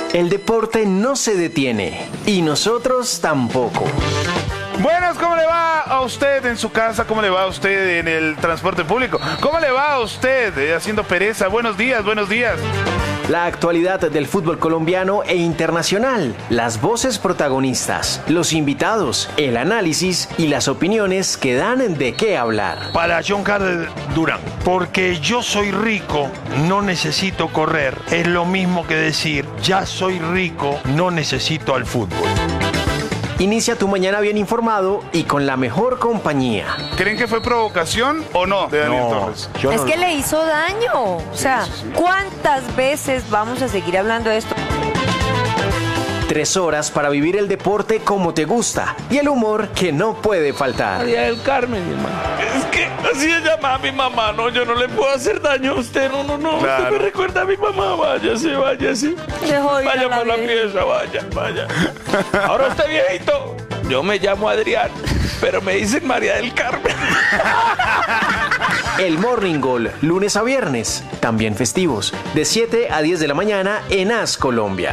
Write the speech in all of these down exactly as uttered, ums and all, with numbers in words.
El deporte no se detiene y nosotros tampoco. Buenas, ¿cómo le va a usted en su casa? ¿Cómo le va a usted en el transporte público? ¿Cómo le va a usted eh, haciendo pereza? Buenos días, buenos días. La actualidad del fútbol colombiano e internacional, las voces protagonistas, los invitados, el análisis y las opiniones que dan de qué hablar. Para John Carlos Durán, porque yo soy rico, no necesito correr. Es lo mismo que decir, ya soy rico, no necesito al fútbol. Inicia tu mañana bien informado y con la mejor compañía. ¿Creen que fue provocación o no de Daniel No, Torres? yo Es no- que le hizo daño. O sea, ¿cuántas veces vamos a seguir hablando de esto? Tres horas para vivir el deporte como te gusta y el humor que no puede faltar. María del Carmen, mi hermano. Es que así se llama a mi mamá, no, yo no le puedo hacer daño a usted, no, no, no. Claro. Usted me recuerda a mi mamá, váyase, váyase. Dejó ir a Vaya la por la vieja. pieza, vaya, vaya. Ahora usted viejito, yo me llamo Adrián, pero me dicen María del Carmen. El Morning Goal, lunes a viernes, también festivos, de siete a diez de la mañana en A S Colombia.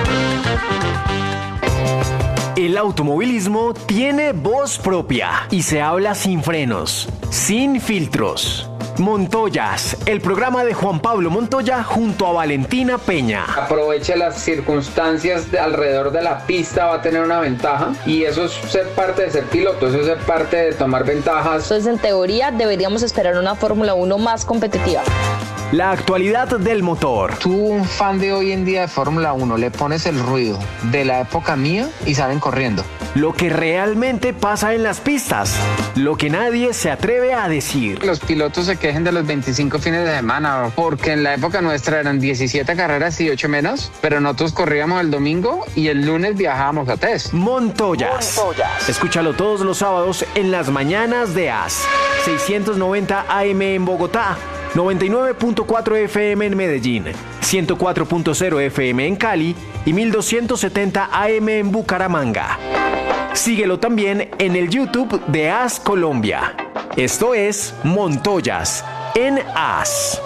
El automovilismo tiene voz propia y se habla sin frenos, sin filtros. Montoyas, el programa de Juan Pablo Montoya junto a Valentina Peña. Aproveche las circunstancias de alrededor de la pista, va a tener una ventaja y eso es ser parte de ser piloto, eso es ser parte de tomar ventajas. Entonces, en teoría, deberíamos esperar una Fórmula uno más competitiva. La actualidad del motor. Tú, un fan de hoy en día de Fórmula uno, le pones el ruido de la época mía y salen corriendo. Lo que realmente pasa en las pistas. Lo que nadie se atreve a decir. Los pilotos se quejen de los veinticinco fines de semana porque en la época nuestra eran diecisiete carreras y ocho menos, pero nosotros corríamos el domingo y el lunes viajábamos a test. Montoyas. Montoyas. Escúchalo todos los sábados en las mañanas de A S. seiscientos noventa A M en Bogotá, noventa y nueve punto cuatro F M en Medellín, ciento cuatro punto cero F M en Cali y mil doscientos setenta A M en Bucaramanga. Síguelo también en el YouTube de A S Colombia. Esto es Montoyas en A S.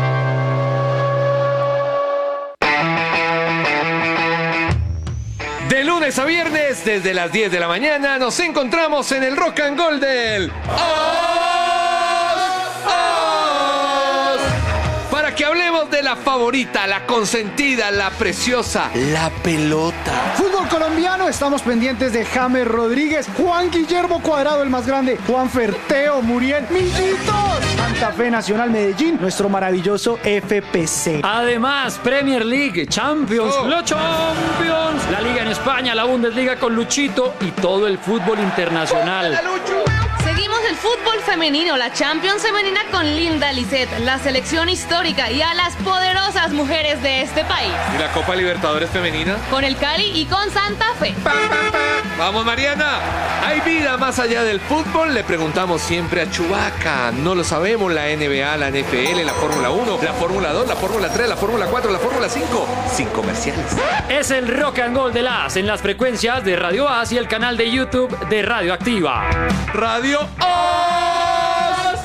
De lunes a viernes, desde las diez de la mañana, nos encontramos en el Rock and Roll del Os, Os. Para que hablemos de la favorita, la consentida, la preciosa, la pelota. Fútbol colombiano, estamos pendientes de James Rodríguez, Juan Guillermo Cuadrado, el más grande, Juan Ferteo, Muriel, Millitos, Santa Fe Nacional Medellín, nuestro maravilloso F P C. Además, Premier League, Champions, Oh. los Champions, la Liga en España, la Bundesliga con Luchito y todo el fútbol internacional. Seguimos el fútbol femenino, la Champions femenina con Linda Lisset, la selección histórica y a las poderosas mujeres de este país. ¿Y la Copa Libertadores femenina? Con el Cali y con Santa Fe. Vamos, Mariana. ¿Hay vida más allá del fútbol? Le preguntamos siempre a Chubaca. No lo sabemos. La N B A, la N F L, la Fórmula uno, la Fórmula dos, la Fórmula tres, la Fórmula cuatro, la Fórmula cinco. Sin comerciales. Es el Rock and Roll de la A S en las frecuencias de Radio A S y el canal de YouTube de Radio Activa. Radio Os.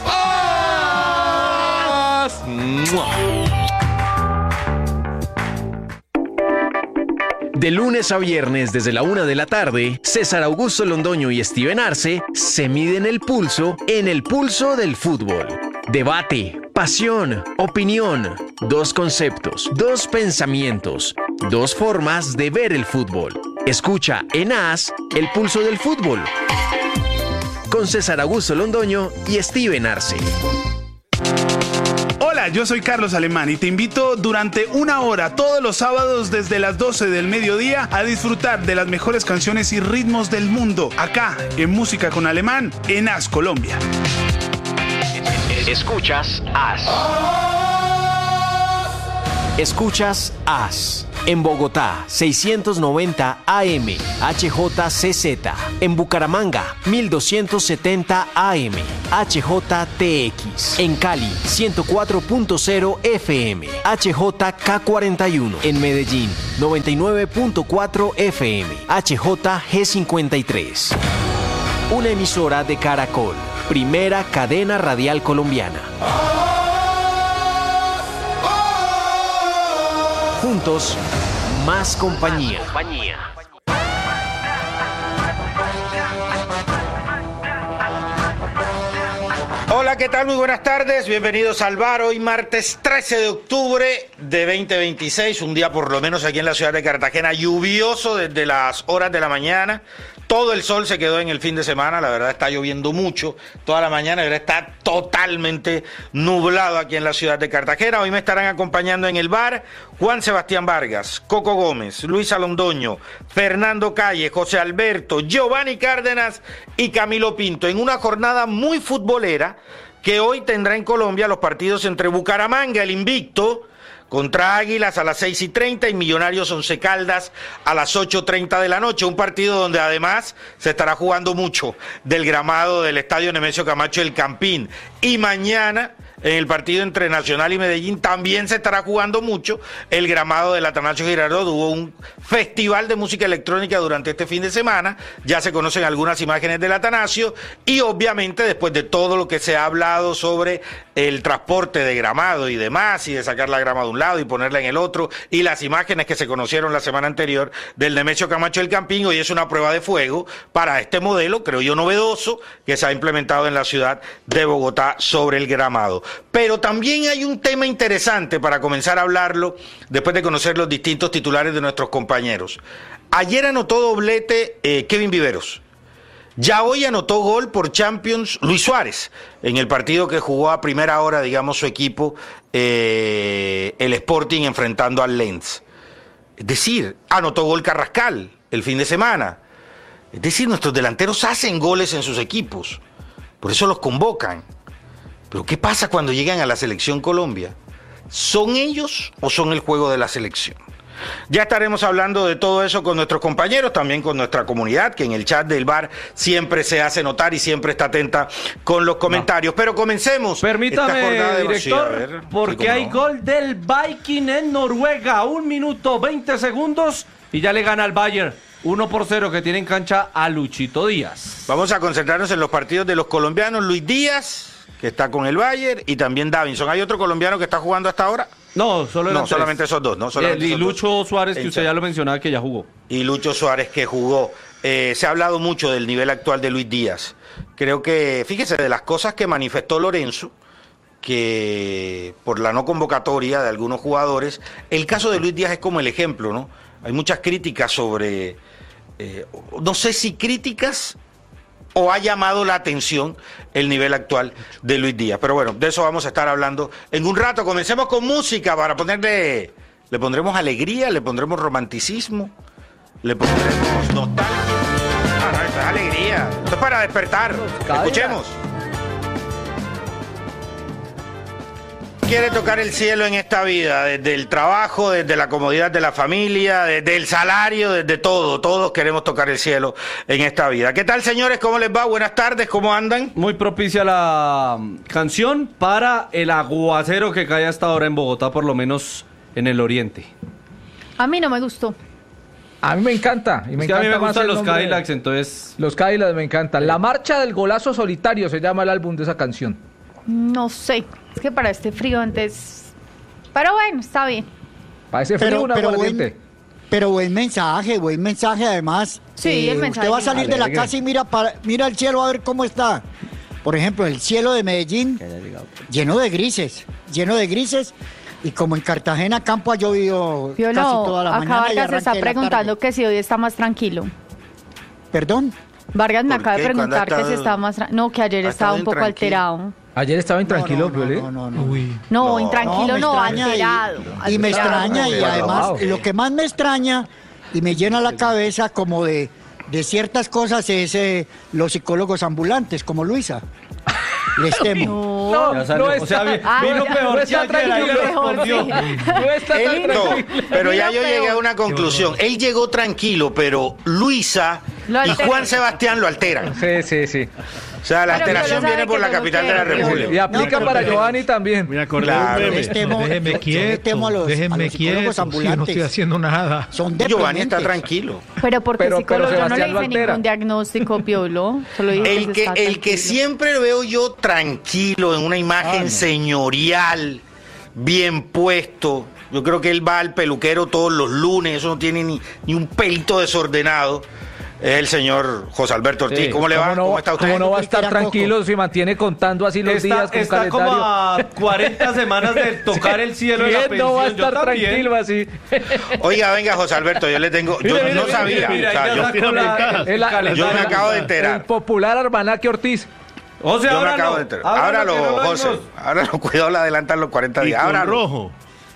Os. ¡Mua! De lunes a viernes desde la una de la tarde, César Augusto Londoño y Steven Arce se miden el pulso en el pulso del fútbol. Debate, pasión, opinión, dos conceptos, dos pensamientos, dos formas de ver el fútbol. Escucha en A S el pulso del fútbol con César Augusto Londoño y Steven Arce. Hola, yo soy Carlos Alemán y te invito durante una hora todos los sábados desde las doce del mediodía a disfrutar de las mejores canciones y ritmos del mundo, acá en Música con Alemán, en A S Colombia. Escuchas A S. Escuchas A S. En Bogotá, seiscientos noventa A M, H J C Z. En Bucaramanga, mil doscientos setenta A M, H J T X. En Cali, ciento cuatro punto cero F M, H J K cuarenta y uno. En Medellín, noventa y nueve punto cuatro F M, H J G cincuenta y tres. Una emisora de Caracol, primera cadena radial colombiana. Juntos, más compañía. Hola, ¿qué tal? Muy buenas tardes, bienvenidos al bar. Hoy martes trece de octubre de veinte veintiséis, un día por lo menos aquí en la ciudad de Cartagena, lluvioso desde las horas de la mañana. Todo el sol se quedó en el fin de semana, la verdad está lloviendo mucho toda la mañana, y ahora está totalmente nublado aquí en la ciudad de Cartagena. Hoy me estarán acompañando en el bar Juan Sebastián Vargas, Coco Gómez, Luisa Londoño, Fernando Calle, José Alberto, Giovanni Cárdenas y Camilo Pinto, en una jornada muy futbolera que hoy tendrá en Colombia los partidos entre Bucaramanga, el invicto, contra Águilas a las seis y treinta y Millonarios Once Caldas a las ocho treinta de la noche. Un partido donde además se estará jugando mucho del gramado del Estadio Nemesio Camacho El Campín. Y mañana, en el partido entre Nacional y Medellín, también se estará jugando mucho el gramado del Atanasio Girardot. Hubo un festival de música electrónica durante este fin de semana. Ya se conocen algunas imágenes del Atanasio. Y obviamente, después de todo lo que se ha hablado sobre el transporte de gramado y demás, y de sacar la grama de un lado y ponerla en el otro, y las imágenes que se conocieron la semana anterior del Nemesio Camacho El Campín, hoy es una prueba de fuego para este modelo, creo yo, novedoso, que se ha implementado en la ciudad de Bogotá sobre el gramado. Pero también hay un tema interesante para comenzar a hablarlo después de conocer los distintos titulares de nuestros compañeros. Ayer anotó doblete eh, Kevin Viveros. Ya hoy anotó gol por Champions Luis Suárez, en el partido que jugó a primera hora, digamos, su equipo, eh, el Sporting, enfrentando al Lens. Es decir, anotó gol Carrascal el fin de semana. Es decir, nuestros delanteros hacen goles en sus equipos, por eso los convocan. Pero ¿qué pasa cuando llegan a la Selección Colombia? ¿Son ellos o son el juego de la selección? Ya estaremos hablando de todo eso con nuestros compañeros, también con nuestra comunidad, que en el chat del bar siempre se hace notar y siempre está atenta con los comentarios. No. Pero comencemos. Permítame, esta director, sí, ver, porque sí, hay no. gol del Viking en Noruega. Un minuto, veinte segundos y ya le gana al Bayern. uno por cero que tiene en cancha a Luchito Díaz. Vamos a concentrarnos en los partidos de los colombianos. Luis Díaz, que está con el Bayern, y también Davinson. ¿Hay otro colombiano que está jugando hasta ahora? No, solo no, solamente esos dos. ¿no? Solamente y esos Lucho dos. Suárez, que usted ya lo mencionaba, que ya jugó. Y Lucho Suárez, que jugó. Eh, se ha hablado mucho del nivel actual de Luis Díaz. Creo que, fíjese, de las cosas que manifestó Lorenzo, que por la no convocatoria de algunos jugadores, el caso de Luis Díaz es como el ejemplo, ¿no? Hay muchas críticas sobre, eh, no sé si críticas o ha llamado la atención el nivel actual de Luis Díaz. Pero bueno, de eso vamos a estar hablando en un rato. Comencemos con música para ponerle, le pondremos alegría, le pondremos romanticismo, le pondremos nostalgia. Ah, no, esto es alegría, esto es para despertar. Escuchemos. Quiere tocar el cielo en esta vida, desde el trabajo, desde la comodidad de la familia, desde el salario, desde todo. Todos queremos tocar el cielo en esta vida. ¿Qué tal, señores? ¿Cómo les va? Buenas tardes, ¿cómo andan? Muy propicia la canción para el aguacero que cae hasta ahora en Bogotá, por lo menos en el oriente. A mí no me gustó. A mí me encanta. Y me es que encanta a mí me gustan más los Cadillacs, entonces... Los Cadillacs me encantan. La marcha del golazo solitario se llama el álbum de esa canción. No sé, es que para este frío antes... Pero bueno, está bien. Para ese frío, pero, una pero aguardiente. Buen, pero buen mensaje, buen mensaje además. Sí, eh, el mensaje. Usted va a salir Alegre. de la casa y mira, para, mira el cielo a ver cómo está. Por ejemplo, el cielo de Medellín, lleno de grises, lleno de grises. Y como en Cartagena, campo ha llovido Yo casi no, toda la acá mañana. Vargas se está y preguntando que si hoy está más tranquilo. ¿Perdón? Vargas me acaba de qué? preguntar que estado- si estaba más... tra- No, que ayer ha estaba estado un poco intranquilo. alterado. Ayer estaba intranquilo, no, no, Piolín. no, no, no. Uy. No, No, intranquilo me no, extraña alterado. Y, y me alterado. extraña y Wow. además Ok. lo que más me extraña y me llena la cabeza como de, de ciertas cosas es eh, los psicólogos ambulantes como Luisa. Les temo. No, Ya salió. no O sea, está- vi- Ah, vino ya- peor no que está ayer, ahí tranquilo, le mejor, respondió. sí. No está Él, tan no, tranquilo. pero ya Mira, yo llegué a peor. una conclusión. Él llegó tranquilo, pero Luisa Lo y altera. Juan Sebastián lo alteran. Sí, sí, sí. O sea, la Pero alteración Piolo sabe viene por que la no lo capital de la quiere, República. Y aplica No, para pero- Giovanni también. Me acordé Claro. de un Les meme. temo, Déjeme yo- yo quieto, le temo a los, a déjeme los psicólogos quieto, si no ambulantes. estoy haciendo nada. Son Giovanni está deprimentes. tranquilo. Pero porque Pero- psicólogo pero yo no le Sebastián lo hice altera. ningún diagnóstico, Piolo. Solo dije El se que, está el que tranquilo. siempre veo yo tranquilo, en una imagen Ah, no. señorial, bien puesto, Yo creo que él va al peluquero todos los lunes, eso no tiene ni, ni un pelito desordenado. Es el señor José Alberto Ortiz. Sí. ¿Cómo le va? ¿Cómo, no, ¿Cómo está usted? ¿Cómo no va a estar tranquilo si mantiene contando así los está, días con está calendario? Como a cuarenta semanas de tocar el cielo de la pensión. No va a estar tranquilo así. Oiga, venga, José Alberto, yo le tengo... Yo mire, no mire, sabía. mire, o sea, yo, yo, la, el, el, yo me acabo de enterar. El popular Arbanaque Ortiz. O sea, yo me acabo de enterar. Ábralo, José. Ábralo, cuidado, le adelantan los cuarenta días. Ábralo. rojo.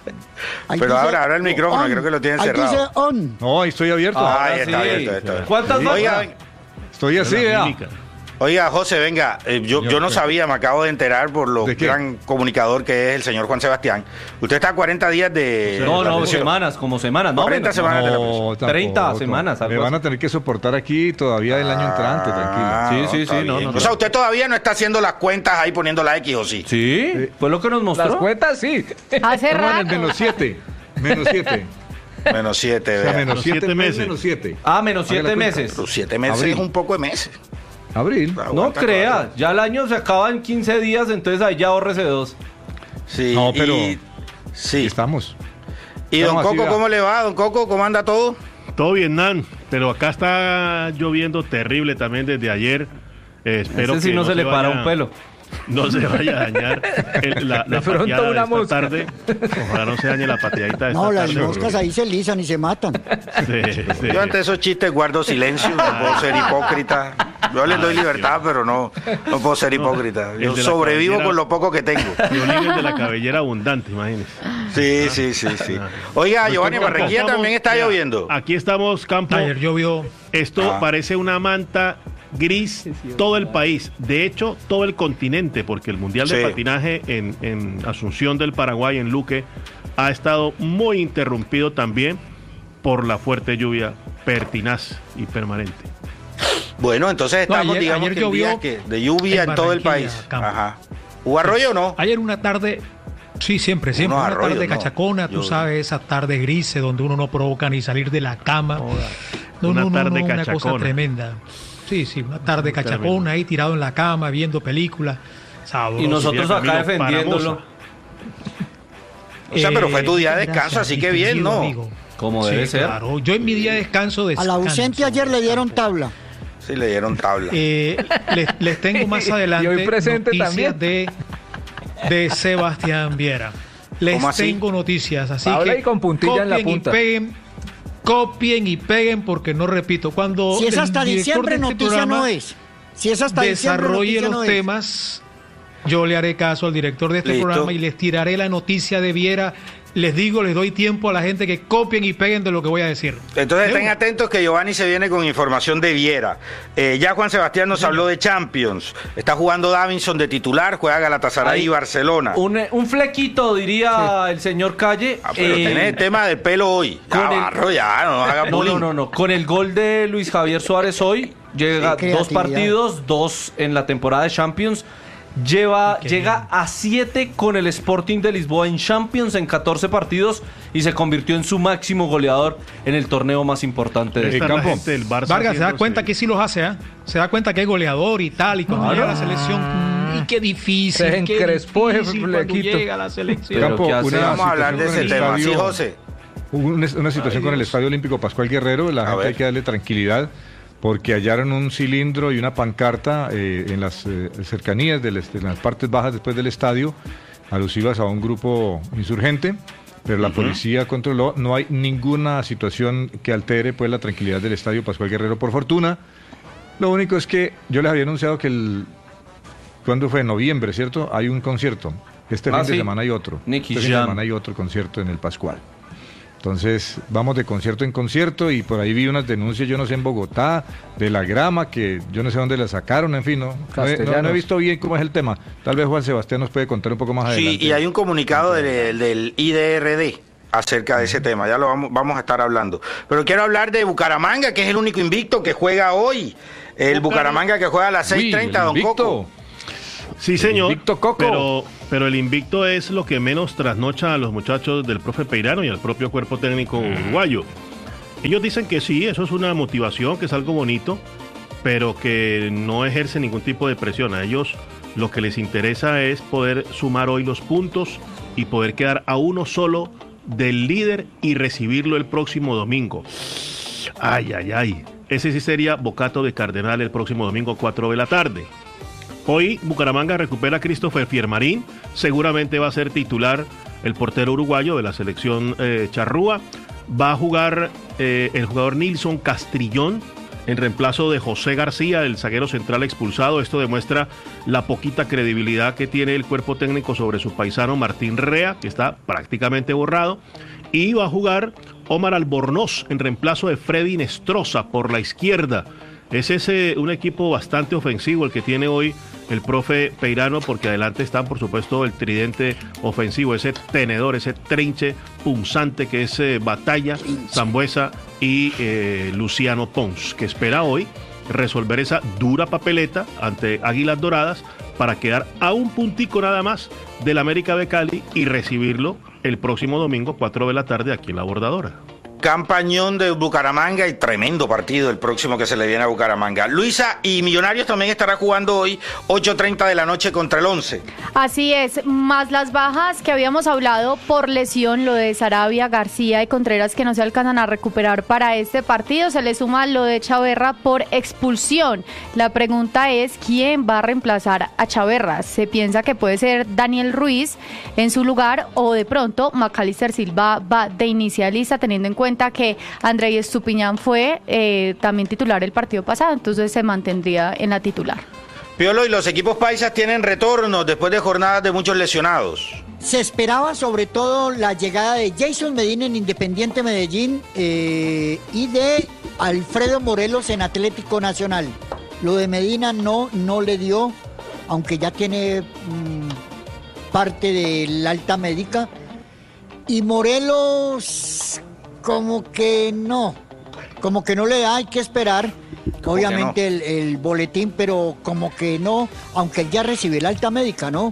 Pero ahora, ahora el micrófono, on. Creo que lo tienen cerrado. Dice on. No, ahí estoy abierto. Ah, ahí está sí. abierto. Está. ¿Cuántas más? Oiga, estoy así, vea. Oiga, José, venga, eh, yo, yo no sabía, me acabo de enterar por lo gran comunicador que es el señor Juan Sebastián. Usted está a cuarenta días de... No, no, semanas, como semanas. No, cuarenta semanas de la pensión. treinta semanas. Me van a tener que soportar aquí todavía el año entrante, ah, tranquilo. Sí, sí, sí. No, no, o sea, usted todavía no está haciendo las cuentas ahí poniendo la X, ¿o sí? Sí, sí. Fue lo que nos mostró. Las cuentas, sí. Hace rato. Menos siete. Menos siete. Menos siete, o sea, menos siete meses. Menos siete. Ah, menos siete meses. Los siete meses Abril. Es un poco de meses. Abril. No crea, todavía. Ya el año se acaba en quince días, entonces ahí ya ahórrese dos. Sí, no, pero y, sí. estamos. ¿Y don Coco, cómo le va? Don Coco, ¿cómo anda todo? Todo bien, Nan, pero acá está lloviendo terrible también desde ayer. Eh, espero Ese sí que no, no se, se le vaya, para un pelo. No se vaya a dañar el, la, la pateada de esta mosca. tarde. Ojalá no se dañe la pateadita de esta no, tarde. No, las moscas ahí se lisan y se matan. Sí, sí. Yo ante esos chistes guardo silencio, no puedo ser hipócrita. Yo les doy libertad, pero no, no puedo ser hipócrita. Yo sobrevivo con lo poco que tengo. Violín de la cabellera abundante, imagínese. Sí, sí, sí, sí. Oiga, Giovanni, Barranquilla también está mira, lloviendo. Aquí estamos, campo. Ayer llovió. Esto ah. parece una manta gris todo el país, de hecho todo el continente, porque el Mundial de sí. Patinaje en, en Asunción del Paraguay, en Luque, ha estado muy interrumpido también por la fuerte lluvia pertinaz y permanente. Bueno, entonces estamos, no, ayer, digamos, ayer que en días que de lluvia en, en todo el país. Ajá. ¿Hubo arroyo o no? Ayer una tarde... Sí, siempre, siempre. Unos una arroyos, tarde cachacona, no. tú Yo... sabes, esas tardes grises donde uno no provoca ni salir de la cama. No, una no, tarde no, no, cachacona. Una cosa tremenda. Sí, sí, una tarde cachacona ahí tirado en la cama, viendo películas. Sabroso. Y nosotros acá defendiéndolo. O sea, pero fue tu día de descanso, gracias, así que bien, ¿no? Amigo. Como sí, debe ser. Claro, yo en mi día de descanso descanso. A la ausente ayer le dieron tabla. Sí, le dieron tabla. Eh, les, les tengo más adelante y hoy presente noticias también. de, de Sebastián Viera. Les tengo noticias, así Habla que y con puntilla en la punta. Y peguen, copien y peguen, porque no repito, cuando si es hasta diciembre de este noticia no es. Si es hasta desarrolle diciembre los no temas, es. Yo le haré caso al director de este Listo. programa y les tiraré la noticia de Viera. Les digo, les doy tiempo a la gente que copien y peguen de lo que voy a decir. Entonces estén atentos que Giovanni se viene con información de Viera. Eh, ya Juan Sebastián nos sí. habló de Champions. Está jugando Davinson de titular, juega Galatasaray y Barcelona. Un, un flequito, diría sí. el señor Calle. Ah, pero eh, tenés el tema del pelo hoy. Ya, barro, ya, no haga no, bullying. no, no, no. Con el gol de Luis Javier Suárez hoy, llega dos partidos, dos en la temporada de Champions. Lleva, llega a siete con el Sporting de Lisboa en Champions en catorce partidos y se convirtió en su máximo goleador en el torneo más importante del campo. Del Vargas se da cuenta que sí los hace, ¿eh? Se da cuenta que es goleador y tal, y cuando no, llega a la selección, y qué difícil, se qué encrespó difícil cuando llega a la selección. Campo, una vamos a hablar de ese tema, estadio, sí, José. Una, una situación Ay, con el Estadio Olímpico Pascual Guerrero, la a gente ver. hay que darle tranquilidad, porque hallaron un cilindro y una pancarta eh, en las eh, cercanías, de en las partes bajas después del estadio, alusivas a un grupo insurgente, pero la uh-huh. policía controló. No hay ninguna situación que altere pues la tranquilidad del Estadio Pascual Guerrero, por fortuna. Lo único es que yo les había anunciado que el... ¿Cuándo fue? En noviembre, ¿cierto? Hay un concierto. Este ah, fin sí. de semana hay otro. Nicky este fin de semana hay otro concierto en el Pascual. Entonces vamos de concierto en concierto y por ahí vi unas denuncias, yo no sé, en Bogotá, de la grama, que yo no sé dónde la sacaron, en fin, no, no, he, no, no he visto bien cómo es el tema. Tal vez Juan Sebastián nos puede contar un poco más adelante. Sí, y hay un comunicado del, del I D R D acerca de ese tema, ya lo vamos, vamos a estar hablando. Pero quiero hablar de Bucaramanga, que es el único invicto que juega hoy. El Bucaramanga que juega a las seis treinta, don Coco. Sí, señor, invicto Coco. Pero, pero el invicto es lo que menos trasnocha a los muchachos del profe Peirano y al propio cuerpo técnico uruguayo. Ellos dicen que sí, eso es una motivación, que es algo bonito, pero que no ejerce ningún tipo de presión. A ellos lo que les interesa es poder sumar hoy los puntos y poder quedar a uno solo del líder y recibirlo el próximo domingo. Ay, ay, ay. Ese sí sería bocato de Cardenal el próximo domingo, cuatro de la tarde. Hoy Bucaramanga recupera a Christopher Fiermarín. Seguramente va a ser titular el portero uruguayo de la selección eh, charrúa. Va a jugar eh, el jugador Nilson Castrillón en reemplazo de José García, el zaguero central expulsado. Esto demuestra la poquita credibilidad que tiene el cuerpo técnico sobre su paisano Martín Rea, que está prácticamente borrado. Y va a jugar Omar Albornoz en reemplazo de Freddy Nestroza por la izquierda. Es ese un equipo bastante ofensivo el que tiene hoy el profe Peirano, porque adelante están, por supuesto, el tridente ofensivo, ese tenedor, ese trinche punzante que es eh, Batalla, Sambuesa y eh, Luciano Pons, que espera hoy resolver esa dura papeleta ante Águilas Doradas para quedar a un puntico nada más del América de Cali y recibirlo el próximo domingo, cuatro de la tarde, aquí en La Bordadora. Campañón de Bucaramanga y tremendo partido el próximo que se le viene a Bucaramanga. Luisa, y Millonarios también estará jugando hoy ocho treinta de la noche contra el once. Así es, más las bajas que habíamos hablado por lesión, lo de Sarabia, García y Contreras, que no se alcanzan a recuperar para este partido. Se le suma lo de Chaverra por expulsión. La pregunta es, ¿quién va a reemplazar a Chaverra? Se piensa que puede ser Daniel Ruiz en su lugar, o de pronto Macalister Silva va de inicialista, teniendo en cuenta que Andrei Estupiñán fue eh, también titular el partido pasado, entonces se mantendría en la titular. Piolo, y los equipos paisas tienen retornos después de jornadas de muchos lesionados. Se esperaba sobre todo la llegada de Jason Medina en Independiente Medellín eh, y de Alfredo Morelos en Atlético Nacional. Lo de Medina no, no le dio, aunque ya tiene mmm, parte del alta médica. Y Morelos como que no, como que no le da, hay que esperar, obviamente no? el, el boletín, pero como que no, aunque él ya recibió el alta médica, ¿no?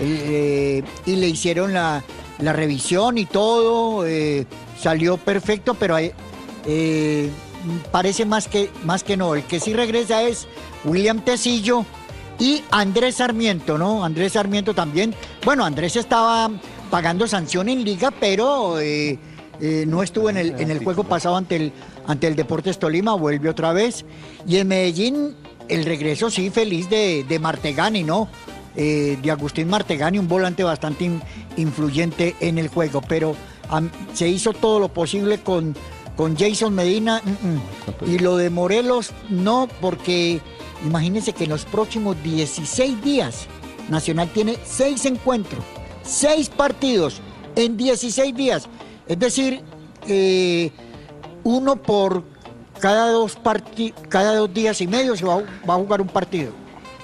Eh, y le hicieron la, la revisión y todo, eh, salió perfecto, pero hay, eh, parece más que, más que no. El que sí regresa es William Tecillo y Andrés Sarmiento, ¿no? Andrés Sarmiento también. Bueno, Andrés estaba pagando sanción en liga, pero eh, eh, no estuvo en el, en el juego pasado ante el, ante el Deportes Tolima, vuelve otra vez. Y en Medellín, el regreso sí, feliz de, de Martegani, ¿no? Eh, de Agustín Martegani, un volante bastante in, influyente en el juego, pero um, se hizo todo lo posible con, con Jason Medina, uh-uh. Y lo de Morelos no, porque imagínense que en los próximos dieciséis días Nacional tiene seis encuentros, seis partidos en dieciséis días, es decir, eh, uno por cada dos, parti- cada dos días y medio se va, va a jugar un partido.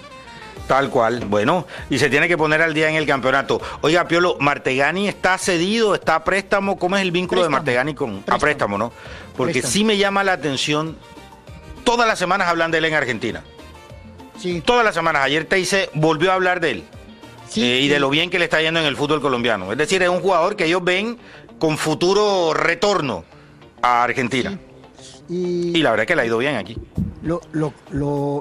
Tal cual, bueno, y se tiene que poner al día en el campeonato. Oiga, Piolo, ¿Martegani está cedido, está a préstamo? ¿Cómo es el vínculo préstamo. de Martegani con préstamo. a préstamo, no? Porque préstamo. sí me llama la atención, todas las semanas hablan de él en Argentina. Sí. Todas las semanas, ayer Teise volvió a hablar de él. Sí, eh, y sí. de lo bien que le está yendo en el fútbol colombiano. Es decir, es un jugador que ellos ven con futuro retorno a Argentina. Sí. Y... y la verdad es que le ha ido bien aquí. Lo, lo, lo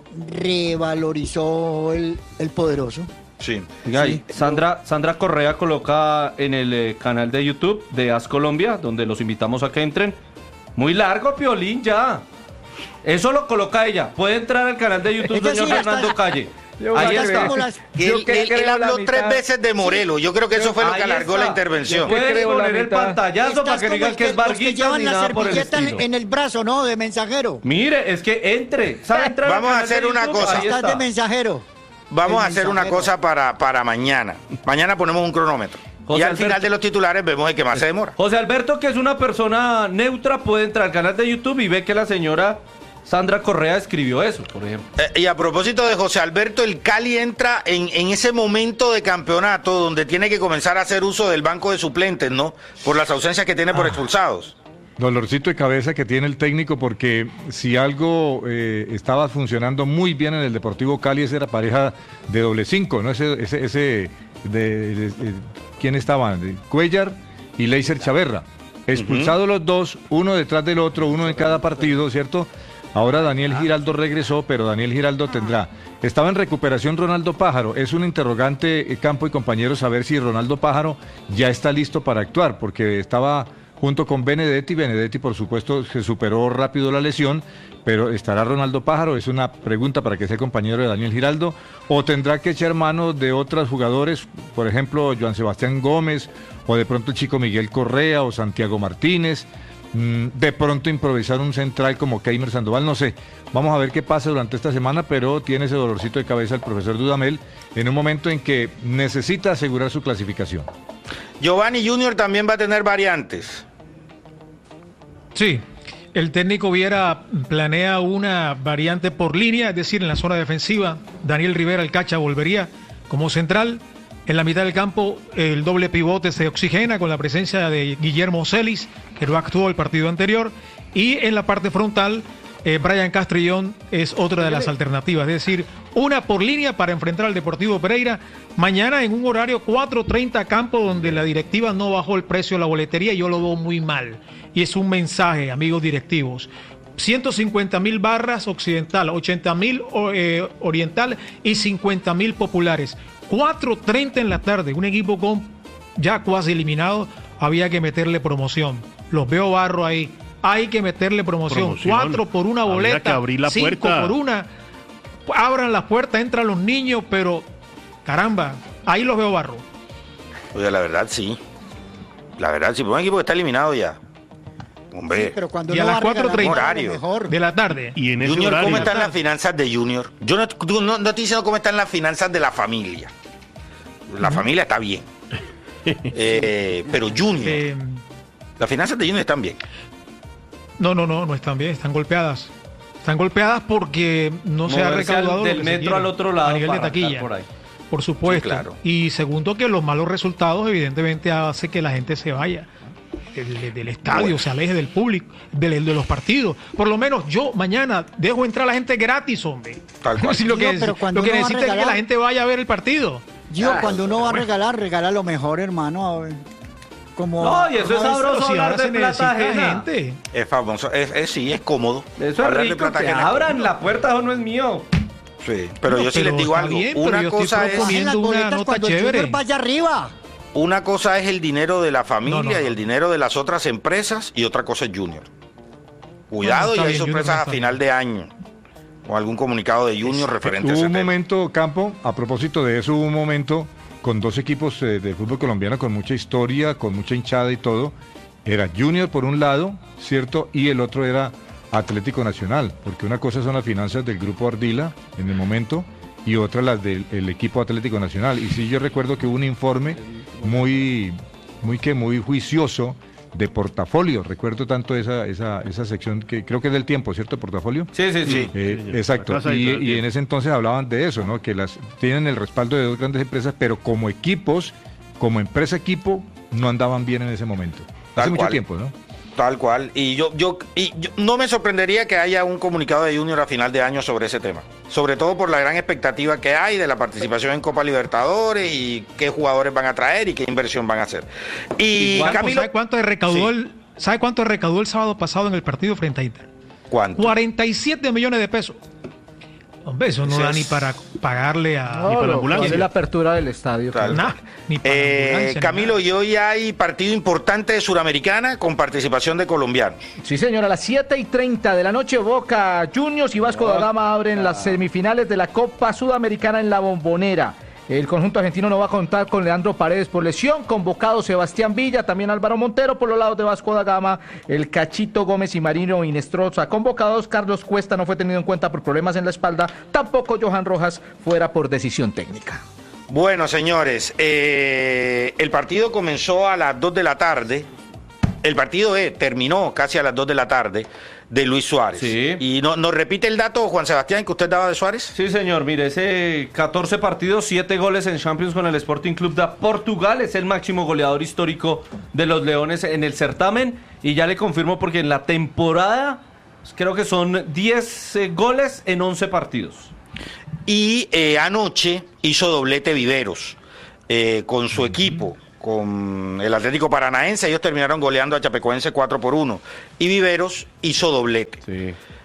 revalorizó el, el poderoso. Sí. Oiga, sí. Sandra, Sandra Correa coloca en el eh, canal de YouTube de As Colombia, donde los invitamos a que entren. Muy largo, Piolín, ya. Eso lo coloca ella. Puede entrar al canal de YouTube, señor sí, Fernando está... Calle. Yo Ahí está. Las... Él, él, él habló tres veces de Morelos. Yo creo que eso fue lo que alargó la intervención. Puede poner el pantallazo para que digan que es Varguita ni nada por el estilo. En el brazo, ¿no? De mensajero. Mire, es que entre. ¿Sabe entrar? Vamos a hacer una cosa. Estás de mensajero. Vamos a hacer una cosa para, para mañana. Mañana ponemos un cronómetro. José y al Alberto, final de los titulares vemos el que más se demora. José Alberto, que es una persona neutra, puede entrar al canal de YouTube y ve que la señora Sandra Correa escribió eso, por ejemplo. Eh, y a propósito de José Alberto, el Cali entra en, en ese momento de campeonato donde tiene que comenzar a hacer uso del banco de suplentes, ¿no? Por las ausencias que tiene por ah. expulsados. Dolorcito de cabeza que tiene el técnico, porque si algo eh, estaba funcionando muy bien en el Deportivo Cali, esa era pareja de doble cinco, ¿no? Ese, ese, ese de, de, de, ¿quién estaban? De Cuellar y Leiser Chaverra. Expulsados uh-huh. los dos, uno detrás del otro, uno en cada partido, ¿cierto? Ahora Daniel Giraldo regresó, pero Daniel Giraldo tendrá. Estaba en recuperación Ronaldo Pájaro. Es un interrogante, eh, Campo y compañeros, saber si Ronaldo Pájaro ya está listo para actuar, porque estaba junto con Benedetti. Benedetti, por supuesto, se superó rápido la lesión, pero ¿estará Ronaldo Pájaro? Es una pregunta para que sea compañero de Daniel Giraldo. ¿O tendrá que echar mano de otros jugadores, por ejemplo, Joan Sebastián Gómez, o de pronto el chico Miguel Correa, o Santiago Martínez? De pronto improvisar un central como Keimer Sandoval, no sé. Vamos a ver qué pasa durante esta semana, pero tiene ese dolorcito de cabeza el profesor Dudamel en un momento en que necesita asegurar su clasificación. Giovanni Junior también va a tener variantes. Sí, el técnico Viera planea una variante por línea, es decir, en la zona defensiva, Daniel Rivera, el Cacha, volvería como central. En la mitad del campo, el doble pivote se oxigena con la presencia de Guillermo Celis, que no actuó el partido anterior. Y en la parte frontal, eh, Brian Castrillón es otra de las alternativas. Es decir, una por línea para enfrentar al Deportivo Pereira. Mañana en un horario cuatro treinta campo, donde la directiva no bajó el precio de la boletería. Yo lo veo muy mal. Y es un mensaje, amigos directivos. ciento cincuenta mil barras occidental, ochenta mil eh, oriental y cincuenta mil populares. cuatro treinta en la tarde, un equipo con ya casi eliminado, había que meterle promoción. Los veo barro ahí, hay que meterle promoción. promoción. Cuatro por una boleta, que abrir la cinco puerta. Por una. Abran la puerta, entran los niños, pero caramba, ahí los veo barro. Oye, la verdad sí. La verdad sí, un equipo que está eliminado ya. Hombre, sí, pero cuando y a las cuatro treinta mejor. de la tarde. Y en ese Junior, horario, ¿cómo están las finanzas de Junior? Yo no, no, no estoy diciendo cómo están las finanzas de la familia. La uh-huh. familia está bien. eh, pero Junior, eh, las finanzas de Junior están bien. No, no, no, no están bien, están golpeadas. Están golpeadas porque no se ha recaudado del metro al otro lado a nivel de taquilla. Por, ahí. por supuesto. Sí, claro. Y segundo, que los malos resultados evidentemente hace que la gente se vaya del, del estadio, bueno. se aleje del público, de, de los partidos. Por lo menos yo mañana dejo entrar a la gente gratis, hombre. Tal cual. lo que, no, lo que necesita regalar, es que la gente vaya a ver el partido. Yo, ah, cuando uno va a regalar, regala lo mejor, hermano. A ver. Como, no, y eso es sabroso hablar de plata ajena. Gente. Es famoso, es, es, sí, es cómodo. Eso es rico, que abran la puerta, eso no es mío. Sí, pero no, yo sí les digo algo. Bien, una cosa es una nota chévere. Vaya arriba. Una cosa es el dinero de la familia no, no, no. y el dinero de las otras empresas, y otra cosa es Junior. Cuidado, no, no, y hay bien, sorpresas a final de año. O algún comunicado de Junior referente hubo a ese un tema. momento, Campo, a propósito de eso, hubo un momento con dos equipos eh, de fútbol colombiano con mucha historia, con mucha hinchada y todo. Era Junior por un lado, ¿cierto? Y el otro era Atlético Nacional, porque una cosa son las finanzas del Grupo Ardila en el momento y otra las del el equipo Atlético Nacional. Y sí, yo recuerdo que hubo un informe muy, muy, que muy juicioso de portafolio. Recuerdo tanto esa, esa, esa sección que creo que es del Tiempo, ¿cierto? Portafolio. Sí, sí, sí. Eh, sí, sí. Exacto. Y, y en ese entonces hablaban de eso, ¿no? Que las tienen el respaldo de dos grandes empresas, pero como equipos, como empresa equipo, no andaban bien en ese momento. Hace Tal mucho cual. tiempo, ¿no? Tal cual. Y yo, yo, y yo no me sorprendería que haya un comunicado de Junior a final de año sobre ese tema. Sobre todo por la gran expectativa que hay de la participación en Copa Libertadores y qué jugadores van a traer y qué inversión van a hacer. Y Juanjo, Camilo, ¿sabe cuánto recaudó sí. el, ¿sabe cuánto recaudó el sábado pasado en el partido frente a Inter? ¿Cuánto? cuarenta y siete millones de pesos. Hombre, eso no sí, da es... ni para pagarle a... No, ni para la ambulancia. Es la apertura del estadio. Nah, ni para eh, ambulancia, Camilo, ni y hoy hay partido importante de Suramericana con participación de colombianos. Sí, señor, a las siete y treinta de la noche Boca Juniors y Vasco da Gama abren las semifinales de la Copa Sudamericana en La Bombonera. El conjunto argentino no va a contar con Leandro Paredes por lesión, convocado Sebastián Villa, también Álvaro Montero por los lados de Vasco da Gama, el Cachito Gómez y Marino Inestroza convocados. Carlos Cuesta no fue tenido en cuenta por problemas en la espalda, tampoco Johan Rojas fuera por decisión técnica. Bueno, señores, eh, el partido comenzó a las dos de la tarde, el partido eh, terminó casi a las dos de la tarde, de Luis Suárez. Sí. ¿Y no, nos repite el dato, Juan Sebastián, que usted daba de Suárez? Sí, señor. Mire, ese catorce partidos, siete goles en Champions con el Sporting Club de Portugal. Es el máximo goleador histórico de los Leones en el certamen. Y ya le confirmo porque en la temporada creo que son diez eh, goles en once partidos. Y eh, anoche hizo doblete Viveros eh, con su equipo, con el Atlético Paranaense. Ellos terminaron goleando a Chapecoense cuatro por uno. Y Viveros hizo doblete. Sí.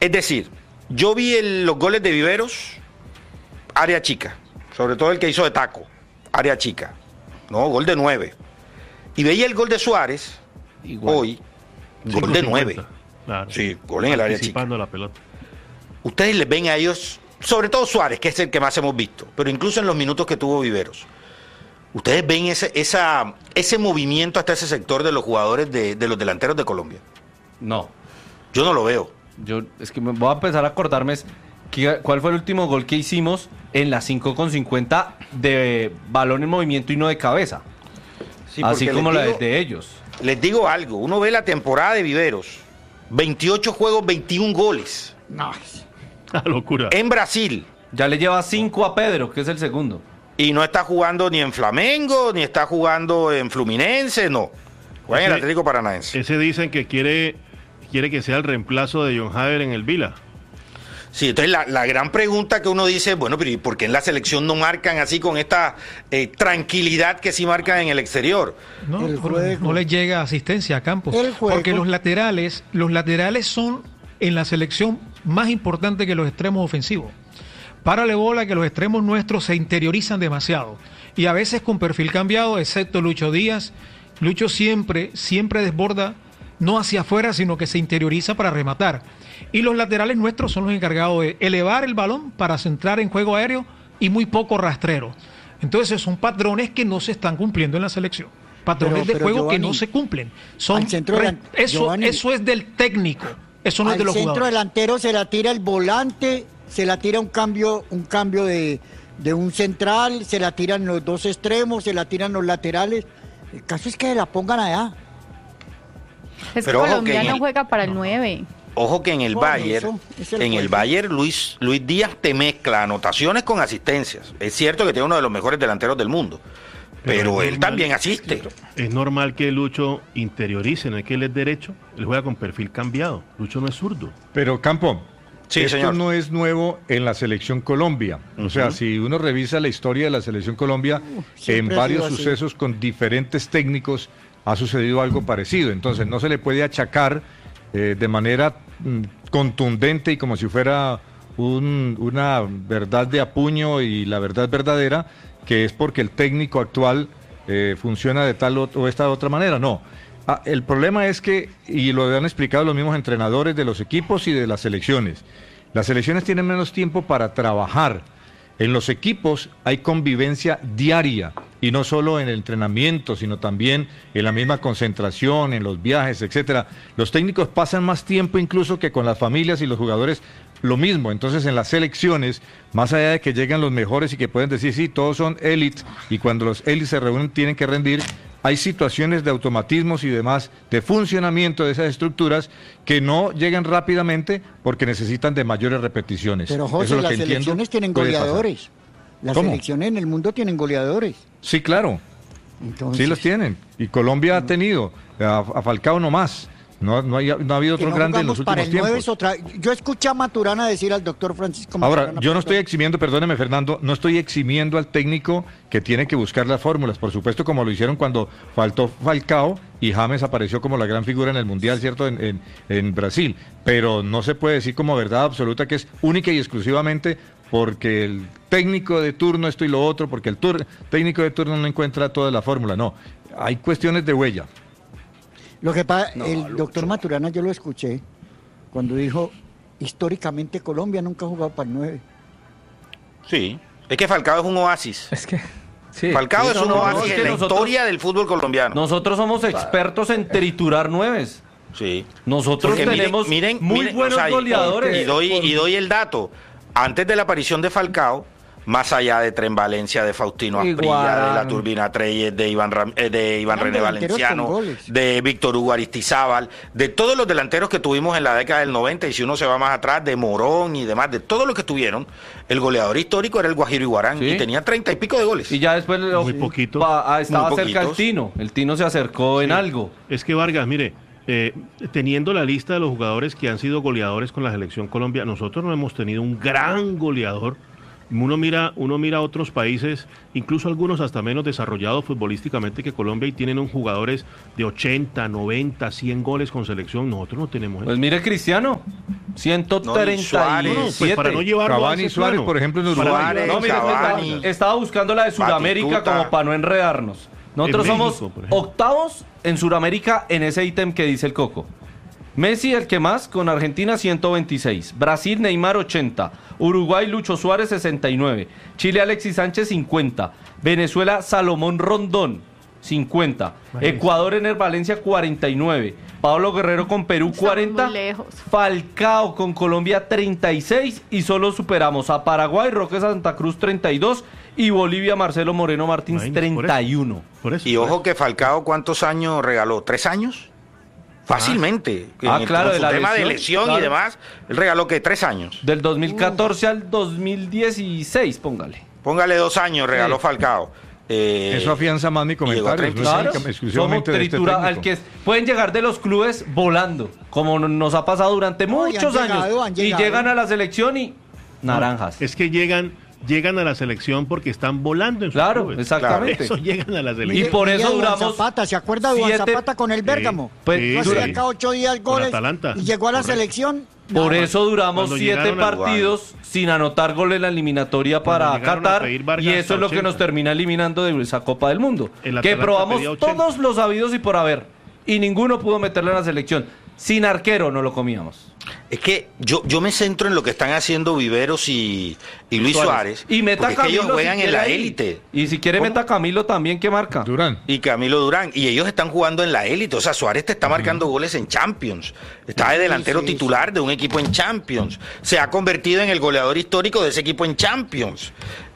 Es decir, yo vi el, los goles de Viveros, área chica, sobre todo el que hizo de taco, área chica, no, gol de nueve. Y veía el gol de Suárez, igual. Hoy, gol de nueve. Claro. Sí, gol en el área chica. La pelota. Ustedes les ven a ellos, sobre todo Suárez, que es el que más hemos visto, pero incluso en los minutos que tuvo Viveros. ¿Ustedes ven ese, esa, ese movimiento hasta ese sector de los jugadores de, de los delanteros de Colombia? No. Yo no lo veo. Yo es que me voy a empezar a acordarme que, cuál fue el último gol que hicimos en la cinco con cincuenta de balón en movimiento y no de cabeza. Sí, así como la digo, de ellos. Les digo algo, uno ve la temporada de Viveros, veintiocho juegos, veintiún goles. No. Una locura. En Brasil. Ya le lleva cinco a Pedro, que es el segundo. Y no está jugando ni en Flamengo, ni está jugando en Fluminense, no. Juega en el Atlético Paranaense. Ese dicen que quiere, quiere que sea el reemplazo de John Haver en el Vila. Sí, entonces la, la gran pregunta que uno dice, bueno, pero ¿y por qué en la selección no marcan así con esta eh, tranquilidad que sí marcan en el exterior? No, no les llega asistencia a Campos. Porque los laterales, los laterales son en la selección más importantes que los extremos ofensivos. Párale bola que los extremos nuestros se interiorizan demasiado. Y a veces con perfil cambiado, excepto Lucho Díaz. Lucho siempre, siempre desborda, no hacia afuera, sino que se interioriza para rematar. Y los laterales nuestros son los encargados de elevar el balón para centrar en juego aéreo y muy poco rastrero. Entonces son patrones que no se están cumpliendo en la selección. Patrones pero, de pero juego Giovanni, que no se cumplen. Son re, eso, Giovanni, eso es del técnico, eso no es de los jugadores. Al centro delantero se la tira el volante, se la tira un cambio, un cambio de, de un central, se la tiran los dos extremos, se la tiran los laterales. El caso es que la pongan allá. Es que Colombia no juega para el nueve. Ojo que en el bueno, Bayern, el en el Bayern Luis, Luis Díaz te mezcla anotaciones con asistencias. Es cierto que tiene uno de los mejores delanteros del mundo, pero, pero él normal, también asiste. Es normal que Lucho interiorice, no es que él es derecho, él juega con perfil cambiado. Lucho no es zurdo. Pero Campo, sí, esto señor. no es nuevo en la selección Colombia. Uh-huh. O sea, si uno revisa la historia de la selección Colombia, uh, en varios sucesos con diferentes técnicos ha sucedido algo parecido. Entonces no se le puede achacar eh, de manera mm, contundente y como si fuera un, una verdad de apuño y la verdad verdadera, que es porque el técnico actual eh, funciona de tal o, o esta otra manera. No. Ah, el problema es que, y lo han explicado los mismos entrenadores de los equipos y de las selecciones, las selecciones tienen menos tiempo para trabajar. En los equipos hay convivencia diaria, y no solo en el entrenamiento, sino también en la misma concentración, en los viajes, etcétera. Los técnicos pasan más tiempo incluso que con las familias y los jugadores lo mismo. Entonces en las selecciones, más allá de que llegan los mejores y que pueden decir, sí, todos son élites, y cuando los élites se reúnen tienen que rendir, hay situaciones de automatismos y demás, de funcionamiento de esas estructuras que no llegan rápidamente porque necesitan de mayores repeticiones. Pero José, Eso es lo las que selecciones tienen goleadores. Pasar. Las ¿Cómo? selecciones en el mundo tienen goleadores. Sí, claro. Entonces, sí los tienen. Y Colombia no. ha tenido, a, a Falcao nomás. No, no, hay, no ha habido otro no grande en los últimos el tiempos. Otra... Yo escuché a Maturana decir al doctor Francisco Maturana. Ahora, yo no estoy eximiendo, perdóneme Fernando, no estoy eximiendo al técnico que tiene que buscar las fórmulas, por supuesto, como lo hicieron cuando faltó Falcao y James apareció como la gran figura en el Mundial, ¿cierto?, en, en, en Brasil. Pero no se puede decir como verdad absoluta que es única y exclusivamente porque el técnico de turno esto y lo otro, porque el tur- técnico de turno no encuentra toda la fórmula. No, hay cuestiones de huella. Lo que pasa, no, el Lucho. doctor Maturana yo lo escuché cuando dijo, históricamente Colombia nunca ha jugado para el nueve. Sí, es que Falcao es un oasis. Es que sí, Falcao sí, es no, un no, oasis no, es en la nosotros, historia del fútbol colombiano. Nosotros somos expertos en triturar nueves. Sí. Nosotros Porque tenemos miren, miren, muy miren, buenos o sea, goleadores. Y doy, y doy el dato. Antes de la aparición de Falcao, más allá de Tren Valencia, de Faustino Asprilla, de la Turbina Treyes, de Iván, Ram, eh, de Iván René Valenciano, de Víctor Hugo Aristizábal, de todos los delanteros que tuvimos en la década del noventa, y si uno se va más atrás, de Morón y demás, de todos los que tuvieron, el goleador histórico era el Guajiro Iguarán, ¿sí? Y tenía treinta y pico de goles. Y ya después muy sí. poquito. Pa, estaba muy cerca el Tino, el Tino se acercó sí. en algo. Es que Vargas, mire, eh, teniendo la lista de los jugadores que han sido goleadores con la selección Colombia, nosotros no hemos tenido un gran goleador. Uno mira, uno mira a otros países, incluso algunos hasta menos desarrollados futbolísticamente que Colombia, y tienen un jugadores de ochenta, noventa, cien goles con selección. Nosotros no tenemos eso. Pues mire Cristiano. ciento treinta y siete. No, no, pues para no llevarlo Cavani a ese Suárez, plano. por ejemplo, en Uruguay. Suárez, no, mira, estaba, estaba buscando la de Sudamérica Batistuta. como para no enredarnos. Nosotros En somos México, por ejemplo. octavos en Sudamérica en ese ítem que dice el Coco. Messi el que más, con Argentina ciento veintiséis, Brasil Neymar ochenta, Uruguay Lucho Suárez sesenta y nueve, Chile Alexis Sánchez cincuenta, Venezuela Salomón Rondón cincuenta, Ecuador Ener Valencia cuarenta y nueve, Pablo Guerrero con Perú cuarenta, lejos. Falcao con Colombia treinta y seis y solo superamos a Paraguay, Roque Santa Cruz treinta y dos y Bolivia Marcelo Moreno Martins treinta y uno. Por eso, Y ojo que Falcao, ¿cuántos años regaló? ¿Tres años? Fácilmente. Ah, En el- claro, con de su la tema lesión, de lesión claro. y demás, él regaló que tres años. Del dos mil catorce al dos mil dieciséis, póngale. Póngale dos años, regaló Sí. Falcao. Eh, Eso afianza más mi llegó a comentario. treinta y no es seis. única- exclusivamente Somos de este tritura, técnico. al que pueden llegar de los clubes volando, como nos ha pasado durante No, y muchos han años. llegado, han y llegado. llegan a la selección y naranjas. Es que llegan, llegan a la selección porque están volando en sus Claro, clubes. exactamente. Eso llegan a la Y selección. por Mire, eso Duan duramos Zapata, ¿se acuerda de Duan siete- Zapata con el Bérgamo? Pues, Sí, Yo sí. hacía acá ocho días goles Atalanta. y llegó a la Correcto. selección. Por nada. eso duramos Cuando siete llegaron a- partidos sin anotar gol en la eliminatoria Cuando para llegaron a Qatar pedir Vargas y eso es lo que ochenta. nos termina eliminando de esa Copa del Mundo. El Que Atalanta probamos pedía ochenta. todos los habidos y por haber y ninguno pudo meterlo en la selección. Sin arquero no lo comíamos. Es que yo, yo me centro en lo que están haciendo Viveros y, y Luis Suárez. Y meta porque es que Camilo ellos juegan si en quiere la ahí. élite. Y si quiere meta Camilo también, que marca. Durán. Y Camilo Durán. Y ellos están jugando en la élite. O sea, Suárez te está marcando goles en Champions. Está de delantero sí, sí. titular de un equipo en Champions. Se ha convertido en el goleador histórico de ese equipo en Champions.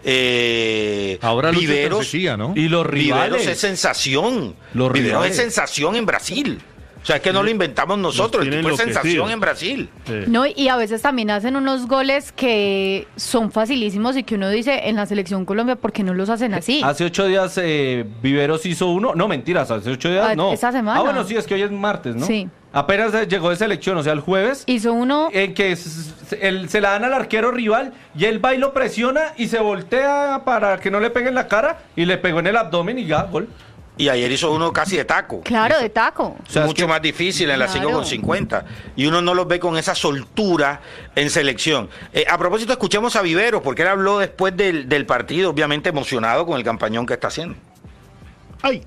Eh, Ahora luce Viveros, con sequía, ¿no? Y los Viveros rivales. es sensación. Los Viveros rivales. es sensación en Brasil. O sea, es que no lo inventamos nosotros. El tienen tipo es sensación enloquecidos. en Brasil. Sí. No, y a veces también hacen unos goles que son facilísimos y que uno dice en la selección Colombia, ¿por qué no los hacen así? Hace ocho días eh, Viveros hizo uno. No, mentiras, hace ocho días Ah, no. esta semana. Ah, bueno, sí, es que hoy es martes, ¿no? Sí. Apenas eh, llegó de selección, o sea, el jueves. Hizo uno. En que s- s- él- se la dan al arquero rival y él va y lo presiona y se voltea para que no le pegue en la cara y le pegó en el abdomen y ya, gol. Y ayer hizo uno casi de taco. Claro, de taco. O sea, mucho más difícil en la Claro. cinco con cincuenta. Y uno no los ve con esa soltura en selección. Eh, a propósito, escuchemos a Viveros, porque él habló después del, del partido, obviamente emocionado con el campañón que está haciendo. ¡Ay!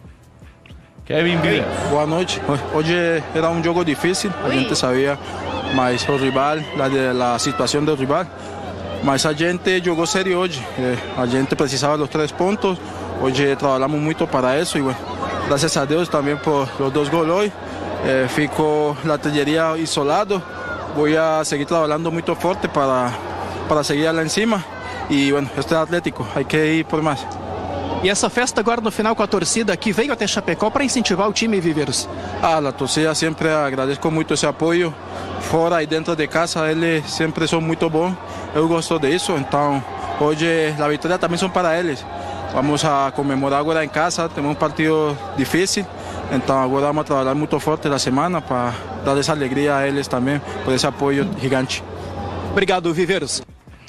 Kevin Viveros. Boa noite. Hoje era um jogo difícil, a Ui. gente sabia, mas o rival, la, de, la situação do rival, mas a gente jogou sério hoje. Eh, a gente precisava dos três pontos. Hoje trabalhamos muito para isso e, bueno, graças a Deus também por os dois gols hoje. Eh, fico la artilharia isolado. Vou a seguir trabalhando muito forte para, para seguir lá em cima. E, bueno, este é Atlético, hay que ir por mais. E essa festa agora no final com a torcida que veio até Chapecó para incentivar o time, Viveros. Ah, a torcida sempre agradeço muito esse apoio. Fora e dentro de casa, eles sempre são muito bons. Eu gosto disso, então hoje a vitória também são para eles. Vamos a comemorar agora em casa, temos um partido difícil. Então agora vamos a trabalhar muito forte na semana para dar essa alegria a eles também, por esse apoio gigante. Obrigado, Viveros.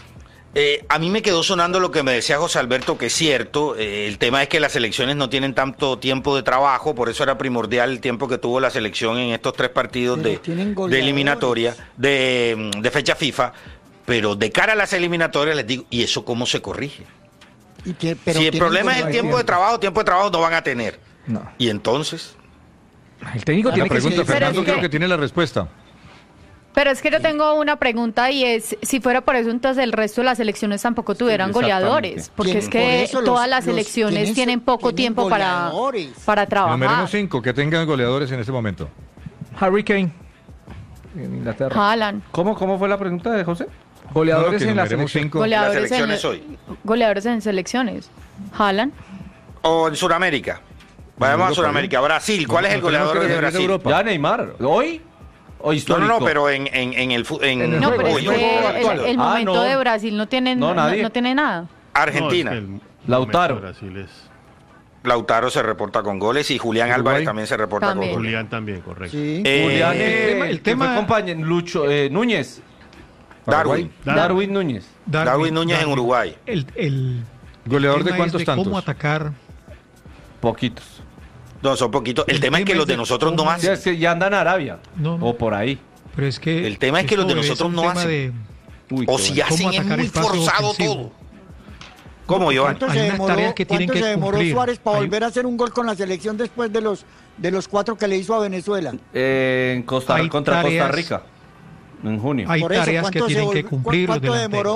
Eh, a mí me quedó sonando lo que me decía José Alberto, que es cierto. Eh, el tema es que las selecciones no tienen tanto tiempo de trabajo, por eso era primordial el tiempo que tuvo la selección en estos tres partidos Pero de, tienen de goleadores. eliminatoria, de, de fecha FIFA. Pero de cara a las eliminatorias les digo, ¿y eso cómo se corrige? Y que- pero Si el tienen problema es el goleadores. tiempo de trabajo, tiempo de trabajo no van a tener. No. Y entonces, El técnico La tiene que pregunta, seguir- Fernando, Pero es creo que- que tiene la respuesta. Pero es que yo tengo una pregunta y es, si fuera por eso, entonces el resto de las selecciones tampoco tuvieran exactamente. goleadores, porque es Por que eso los- todas las los selecciones tienen- tienen poco tienen tiempo para, goleadores. para trabajar. Numeremos cinco que tengan goleadores en este momento. Harry Kane en Inglaterra. Haaland. ¿Cómo, ¿Cómo fue la pregunta de José? Goleadores No, no, que en la enumeremos selección. cinco. Goleadores, las selecciones en, hoy. goleadores en selecciones. Haaland. o en Sudamérica. Vayamos a Europa, Sudamérica. Brasil, ¿cuál es el No, tenemos goleador que de referir a Brasil? Europa. Ya Neymar. ¿Hoy? ¿O No, histórico? no, no, pero en, en, en el, fu- en, En el No, juego, pero Uy, es uy, que uy, el, actual. el Ah, momento no. de Brasil no tiene, No, no, nadie. no tiene nada. Argentina. No, es que el Lautaro. momento de Brasil es- Lautaro se reporta con goles y Julián Uruguay. Álvarez también se reporta También. con goles. Julián también, correcto. Sí. Eh, Julián, eh, eh, el tema- el que fue tema- compañero, Lucho, eh, Núñez. Darwin. Darwin. Darwin Núñez. Darwin Núñez en Uruguay. El, el ¿Goleador tema de es cuántos de tantos? cómo atacar. Poquitos. No, son poquitos. El, El tema es que tema los es de de nosotros no cómo- más. Ya, es que ya andan a Arabia. No, no. O por ahí. Pero es que el tema es que los de nosotros no hacen. De... Uy, o si hacen es muy forzado ofensivo. Todo. ¿Cómo, Giovanni? ¿Cuánto se demoró, que ¿cuánto se demoró Suárez para Hay... volver a hacer un gol con la selección después de los de los cuatro que le hizo a Venezuela? Eh, en Costa, contra tareas, Costa Rica, en junio. Hay Por tareas eso, que tienen vol... que cumplir los delanteros. Demoró?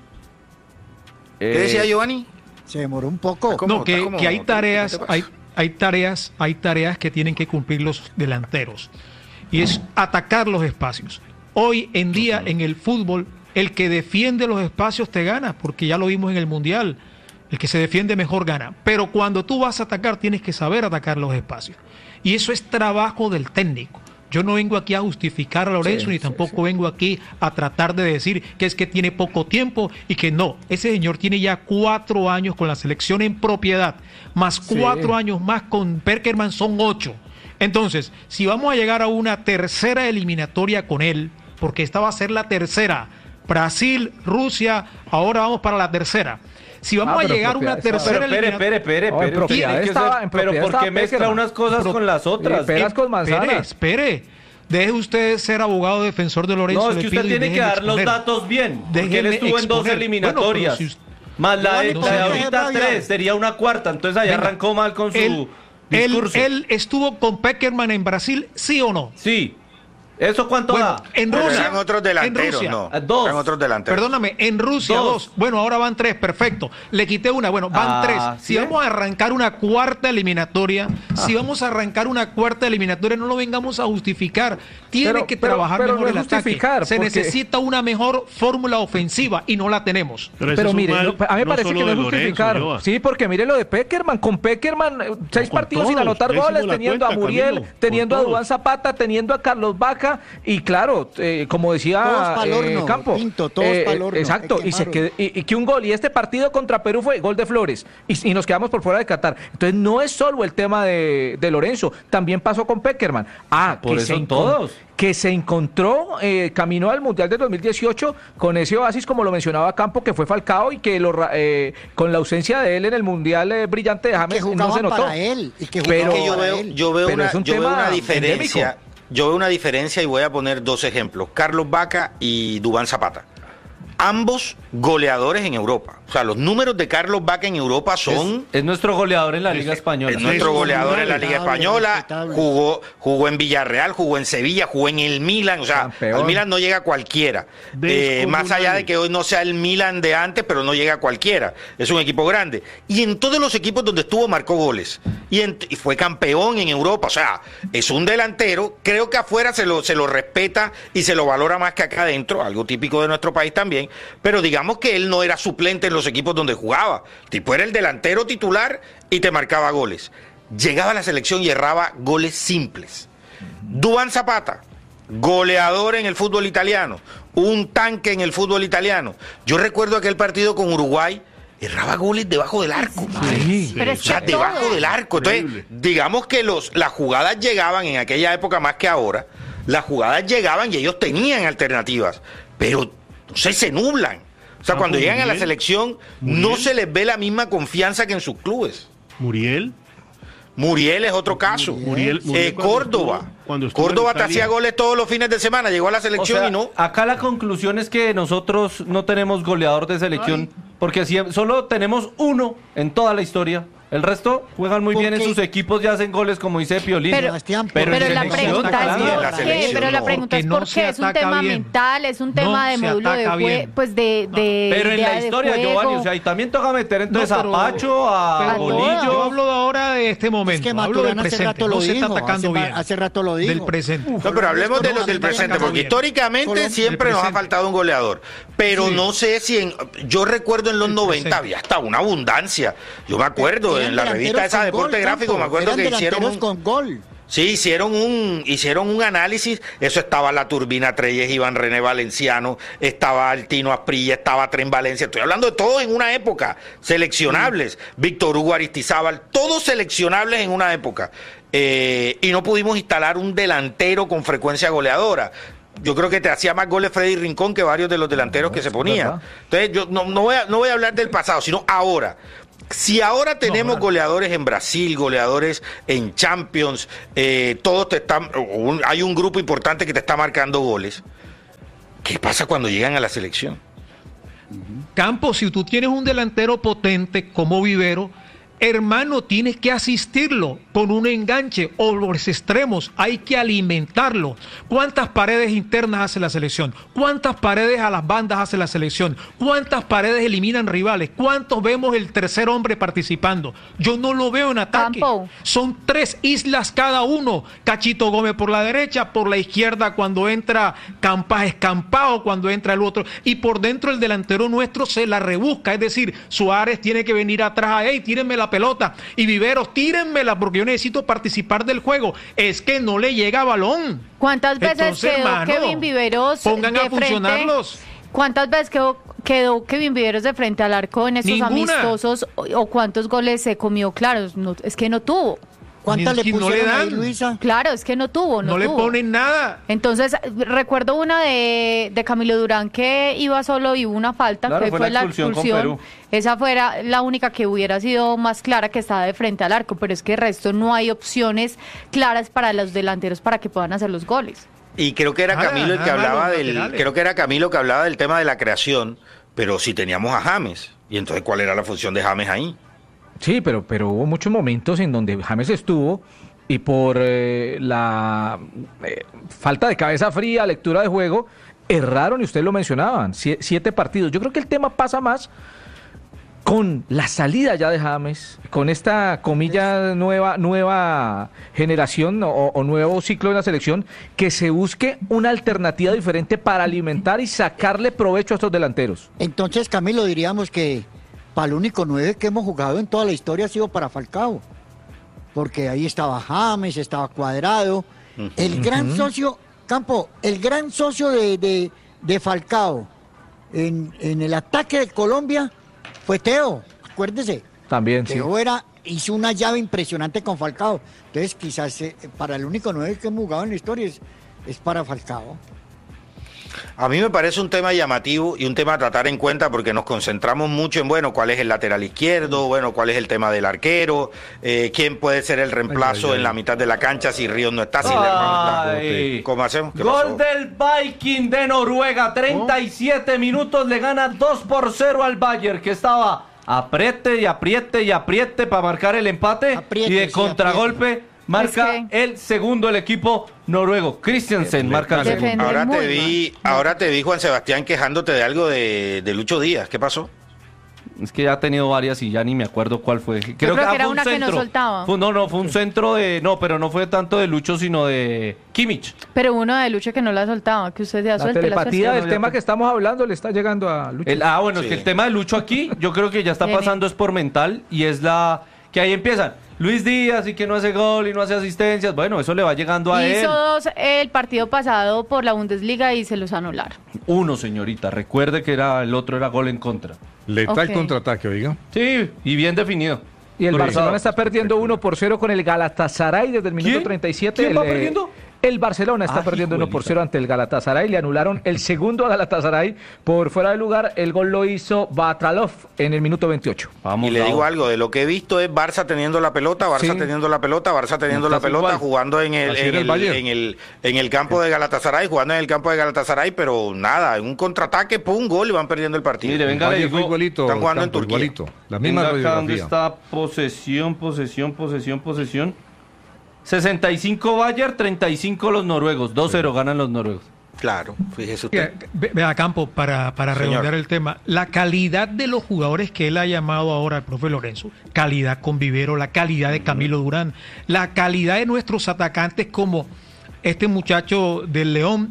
Eh, ¿Qué decía Giovanni? Se demoró un poco. No, que, como, que hay tareas, hay, hay tareas, hay tareas que tienen que cumplir los delanteros. Y es atacar los espacios. Hoy en día uh-huh. en el fútbol, el que defiende los espacios te gana, porque ya lo vimos en el Mundial. El que se defiende mejor gana. Pero cuando tú vas a atacar, tienes que saber atacar los espacios. Y eso es trabajo del técnico. Yo no vengo aquí a justificar a Lorenzo, sí, ni tampoco sí, sí. vengo aquí a tratar de decir que es que tiene poco tiempo y que no. Ese señor tiene ya cuatro años con la selección en propiedad, más cuatro sí. años más con Peckerman, son ocho. Entonces, si vamos a llegar a una tercera eliminatoria con él, porque esta va a ser la tercera, Brasil, Rusia, ahora vamos para la tercera. Si vamos ah, a llegar a una tercera eliminatoria... Espere, espere, espere, espere. Pero ¿por qué mezcla unas cosas pro, con las otras? Peras con manzanas. Espere, espere. Deje usted ser abogado defensor de Lorenzo. No, es que usted tiene que dar los datos bien. Porque él estuvo en dos eliminatorias. Bueno, si usted, más la de, no, la de ahorita tres, sería una cuarta. Entonces ahí Venga, arrancó mal con su él, discurso. Él, él estuvo con Peckerman en Brasil, ¿sí o no? Sí. ¿Eso cuánto bueno, da? En Rusia. Eran otros delanteros, en Rusia, no. Dos. Eran otros delanteros. Perdóname, en Rusia dos. dos. Bueno, ahora van tres, perfecto. Le quité una, bueno, van ah, tres. Si ¿sí? vamos a arrancar una cuarta eliminatoria, ah. si vamos a arrancar una cuarta eliminatoria, no lo vengamos a justificar. Tiene pero, que pero, trabajar pero mejor no el ataque. Se porque... necesita una mejor fórmula ofensiva y no la tenemos. Pero, pero mire, mal, no, a mí me no parece que no es justificar. Lorenzo, sí, porque mire lo de Peckerman. Con Peckerman, seis con partidos todos, sin anotar goles, teniendo cuenta, a Muriel, Camilo, teniendo a Duván Zapata, teniendo a Carlos Vaca y claro, eh, como decía eh, Campo, Pinto, todos eh, palorno, exacto, y, se quedó, y, y que un gol, y este partido contra Perú fue gol de Flores, y, y nos quedamos por fuera de Qatar. Entonces no es solo el tema de, de Lorenzo, también pasó con Peckerman. Ah, por que eso se todos. Que se encontró, eh, caminó al Mundial del dos mil dieciocho con ese oasis, como lo mencionaba Campo, que fue Falcao, y que lo, eh, con la ausencia de él en el Mundial eh, brillante de James no se notó. Para él, y que pero que yo veo, yo veo una, un yo veo una diferencia. Endémico. Yo veo una diferencia y voy a poner dos ejemplos. Carlos Vaca y Duván Zapata. Ambos goleadores en Europa. O sea, los números de Carlos Vaca en Europa son... Es, es nuestro goleador en la Liga Española. Es nuestro goleador en la Liga Española. Jugó, jugó en Villarreal, jugó en Sevilla, jugó en el Milan. O sea, Campeón. Al Milan no llega cualquiera. Eh, más allá de que hoy no sea el Milan de antes, pero no llega cualquiera. Es un equipo grande. Y en todos los equipos donde estuvo marcó goles. Y, en, y fue campeón en Europa. O sea, es un delantero. Creo que afuera se lo, se lo respeta y se lo valora más que acá adentro. Algo típico de nuestro país también. Pero digamos que él no era suplente en los equipos donde jugaba. El tipo era el delantero titular y te marcaba goles. Llegaba a la selección y erraba goles simples. Duván Zapata, goleador en el fútbol italiano, un tanque en el fútbol italiano. Yo recuerdo aquel partido con Uruguay, erraba goles debajo del arco. Sí, sí. O sea, debajo todo. del arco. Entonces, digamos que los, las jugadas llegaban en aquella época más que ahora. Las jugadas llegaban y ellos tenían alternativas, pero no sé, se nublan. O sea, ah, cuando llegan Muriel, a la selección, Muriel. no se les ve la misma confianza que en sus clubes. Muriel. Muriel es otro caso. Muriel, Muriel eh, Córdoba. Estuvo, cuando estuvo Córdoba te hacía goles todos los fines de semana, llegó a la selección, o sea, y no. Acá la conclusión es que nosotros no tenemos goleador de selección, Ay. porque si, solo tenemos uno en toda la historia. El resto juegan muy bien en sus equipos y hacen goles, como dice Piolín. Pero, pero, pero la pregunta es por qué. Pero la pregunta es por qué. Es un tema bien. mental, es un tema no de módulo de juego, pues de, de Pero en de, la historia, Giovanni, o sea, y también toca meter entonces no, pero, a Pacho, a Bolillo. Yo hablo de ahora de este momento. Es que hablo del presente. No se está atacando bien. Hace rato lo dijo. Del presente. No, pero hablemos de los del presente, porque históricamente siempre nos ha faltado un goleador. Pero no sé si en. Yo recuerdo en los noventa había hasta una abundancia. Yo me acuerdo en la revista esa Deporte gol, Gráfico, tanto. me acuerdo Eran que hicieron un, con gol. Sí, hicieron un hicieron un análisis, eso estaba la Turbina Treyes, Iván René Valenciano, estaba Altino Asprilla, estaba Tren Valencia, estoy hablando de todos en una época, seleccionables, sí. Víctor Hugo Aristizábal, todos seleccionables en una época, eh, y no pudimos instalar un delantero con frecuencia goleadora. Yo creo que te hacía más goles Freddy Rincón que varios de los delanteros no, que se ponían. Entonces yo no, no, voy a, no voy a hablar del pasado, sino ahora. Si ahora tenemos no, goleadores en Brasil, goleadores en Champions, eh, todos te están, un, hay un grupo importante que te está marcando goles, ¿qué pasa cuando llegan a la selección? Campos, si tú tienes un delantero potente como Vivero, hermano, tienes que asistirlo con un enganche o los extremos, hay que alimentarlo. ¿Cuántas paredes internas hace la selección? ¿Cuántas paredes a las bandas hace la selección? ¿Cuántas paredes eliminan rivales? ¿Cuántos vemos el tercer hombre participando? Yo no lo veo en ataque. Campo. Son tres islas cada uno. Cachito Gómez por la derecha, por la izquierda cuando entra Campas Escampado, cuando entra el otro, y por dentro el delantero nuestro se la rebusca, es decir, Suárez tiene que venir atrás, hey, tírenme la pelota, y Viveros, tírenmela porque yo necesito participar del juego. Es que no le llega balón. ¿Cuántas veces Entonces, quedó hermano, Kevin Viveros pongan de a funcionarlos? Frente? ¿Cuántas veces quedó, quedó Kevin Viveros de frente al arco en esos Ninguna. amistosos? O, o cuántos goles se comió? Claro, no, es que no tuvo. ¿Cuántas le pusieron no le dan? ahí, Luisa? Claro, es que no tuvo, no, No le tuvo. ponen nada. Entonces, recuerdo una de, de Camilo Durán que iba solo y hubo una falta, Claro, que fue fue la la expulsión con expulsión. Perú. Esa fuera la única que hubiera sido más clara, que estaba de frente al arco, pero es que el resto no hay opciones claras para los delanteros para que puedan hacer los goles. Y creo que era Nada, Camilo el que nada hablaba malos del, laterales. creo que era Camilo que hablaba del tema de la creación, pero si teníamos a James, y entonces ¿cuál era la función de James ahí? Sí, pero, pero hubo muchos momentos en donde James estuvo y por eh, la eh, falta de cabeza fría, lectura de juego, erraron, y ustedes lo mencionaban, sie- siete partidos. Yo creo que el tema pasa más con la salida ya de James, con esta, comilla, nueva nueva generación o, o nuevo ciclo en la selección, que se busque una alternativa diferente para alimentar y sacarle provecho a estos delanteros. Entonces, Camilo, diríamos que para el único nueve que hemos jugado en toda la historia ha sido para Falcao. Porque ahí estaba James, estaba Cuadrado. Uh-huh. El gran uh-huh. socio, Campo, el gran socio de, de, de Falcao en, en el ataque de Colombia fue Teo, acuérdese. También, Teo sí. era, hizo una llave impresionante con Falcao. Entonces, quizás eh, para el único nueve que hemos jugado en la historia es, es para Falcao. A mí me parece un tema llamativo y un tema a tratar en cuenta porque nos concentramos mucho en, bueno, cuál es el lateral izquierdo, bueno, cuál es el tema del arquero, eh, quién puede ser el reemplazo ay, ay, ay. en la mitad de la cancha si Ríos no está, si Lerman no está. ¿Cómo hacemos? ¿Qué Gol pasó? del Viking de Noruega, treinta y siete ¿Oh? minutos, le gana dos por cero al Bayern, que estaba apriete y apriete y apriete para marcar el empate, apriete, y de sí, contragolpe apriete. Marca es que... el segundo el equipo noruego. Christiansen marca el segundo. Ahora te vi, ahora te vi, Juan Sebastián, quejándote de algo de, de Lucho Díaz. ¿Qué pasó? Es que ya ha tenido varias y ya ni me acuerdo cuál fue. Creo, creo que, que era un una centro. que no soltaba. Fue, no, no, fue un centro de... No, pero no fue tanto de Lucho, sino de Kimmich. Pero uno de Lucho que no la soltaba, que usted ya la suelte. Telepatía la del tema que estamos hablando le está llegando a Lucho. El, ah, bueno, sí. Es que el tema de Lucho aquí, yo creo que ya está pasando es por mental y es la... Que ahí empiezan. Luis Díaz y que no hace gol y no hace asistencias, bueno, eso le va llegando a Hizo él. Hizo dos el partido pasado por la Bundesliga y se los anularon. Uno, señorita, recuerde que era el otro era gol en contra. Letal okay. contraataque, oiga. Sí, y bien definido. Y el Por Barcelona eso. está perdiendo uno por cero con el Galatasaray desde el minuto ¿Quién? treinta y siete. ¿Quién el, va perdiendo? El Barcelona está ah, perdiendo uno por cero ante el Galatasaray. Le anularon el segundo a Galatasaray por fuera de lugar. El gol lo hizo Batralov en el minuto veintiocho. Vamos, y le vamos. digo algo, de lo que he visto es Barça teniendo la pelota, Barça sí. teniendo la pelota, Barça teniendo la pelota, igual. jugando en el, en el, el en, el, en el campo de Galatasaray, jugando en el campo de Galatasaray, pero nada, en un contraataque, pum, gol y van perdiendo el partido. Mire, venga, le digo, igualito, están jugando campo, en Turquía. Igualito, la misma venga acá donde está posesión, posesión, posesión, posesión. sesenta y cinco Bayern, treinta y cinco los noruegos. dos cero sí. ganan los noruegos. Claro, fíjese usted. Ve, ve a Campo, para, para redondear el tema, la calidad de los jugadores que él ha llamado ahora el profe Lorenzo, calidad con Vivero, la calidad de Camilo Durán, la calidad de nuestros atacantes como este muchacho del León,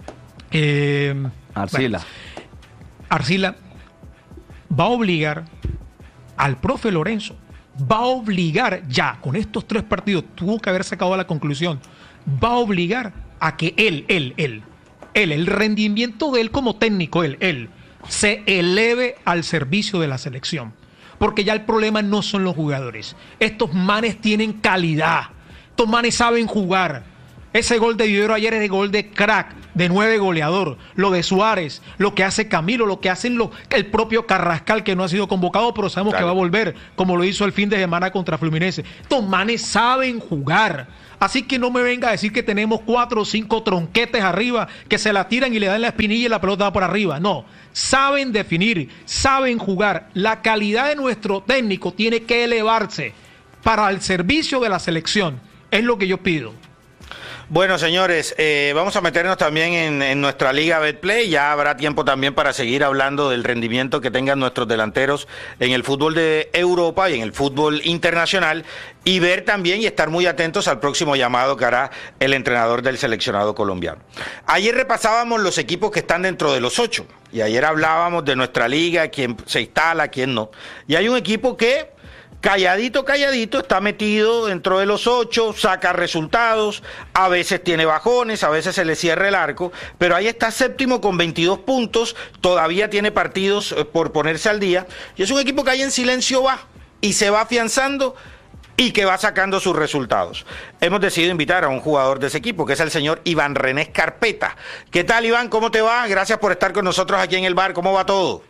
eh, Arcila. Bueno, Arcila va a obligar al profe Lorenzo, va a obligar ya, con estos tres partidos, tuvo que haber sacado la conclusión, va a obligar a que él, él, él, él, el rendimiento de él como técnico, él, él, se eleve al servicio de la selección. Porque ya el problema no son los jugadores. Estos manes tienen calidad. Estos manes saben jugar. Ese gol de Vivero ayer es el gol de crack, de nueve goleador. Lo de Suárez, lo que hace Camilo, lo que hacen lo, el propio Carrascal, que no ha sido convocado, pero sabemos claro. que va a volver, como lo hizo el fin de semana contra Fluminense. Estos manes saben jugar. Así que no me venga a decir que tenemos cuatro o cinco tronquetes arriba que se la tiran y le dan la espinilla y la pelota va por arriba. No, saben definir, saben jugar. La calidad de nuestro técnico tiene que elevarse para el servicio de la selección. Es lo que yo pido. Bueno, señores, eh, vamos a meternos también en, en nuestra Liga Betplay. Ya habrá tiempo también para seguir hablando del rendimiento que tengan nuestros delanteros en el fútbol de Europa y en el fútbol internacional, y ver también y estar muy atentos al próximo llamado que hará el entrenador del seleccionado colombiano. Ayer repasábamos los equipos que están dentro de los ocho, y ayer hablábamos de nuestra liga, quién se instala, quién no. Y hay un equipo que calladito, calladito, está metido dentro de los ocho, saca resultados, a veces tiene bajones, a veces se le cierra el arco, pero ahí está séptimo con veintidós puntos, todavía tiene partidos por ponerse al día, y es un equipo que ahí en silencio va, y se va afianzando, y que va sacando sus resultados. Hemos decidido invitar a un jugador de ese equipo, que es el señor Iván René Scarpeta. ¿Qué tal, Iván? ¿Cómo te va? Gracias por estar con nosotros aquí en el bar. ¿Cómo va todo?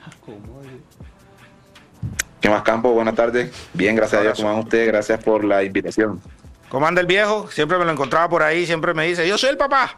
¿Qué más, Campo? Buenas tardes. Bien, gracias a Dios. ¿Cómo van ustedes? Gracias por la invitación. ¿Cómo anda el viejo? Siempre me lo encontraba por ahí, siempre me dice, yo soy el papá.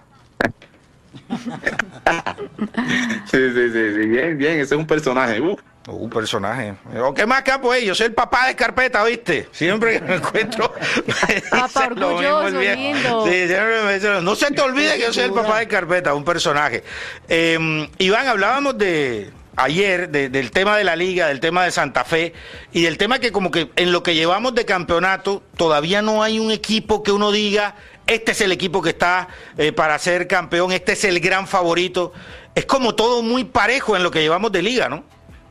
sí, sí, sí, sí, bien, bien, ese es un personaje. Uh. Un personaje. ¿Qué más, Campo? Yo soy el papá de Scarpeta, ¿viste? Siempre que me encuentro... Papá orgulloso, lindo. Sí, siempre me dice, no se te olvide que yo soy el papá de Scarpeta, un personaje. Eh, Iván, hablábamos de... ayer de, del tema de la liga, del tema de Santa Fe y del tema que como que en lo que llevamos de campeonato todavía no hay un equipo que uno diga este es el equipo que está eh, para ser campeón, este es el gran favorito. Es como todo muy parejo en lo que llevamos de liga, ¿no?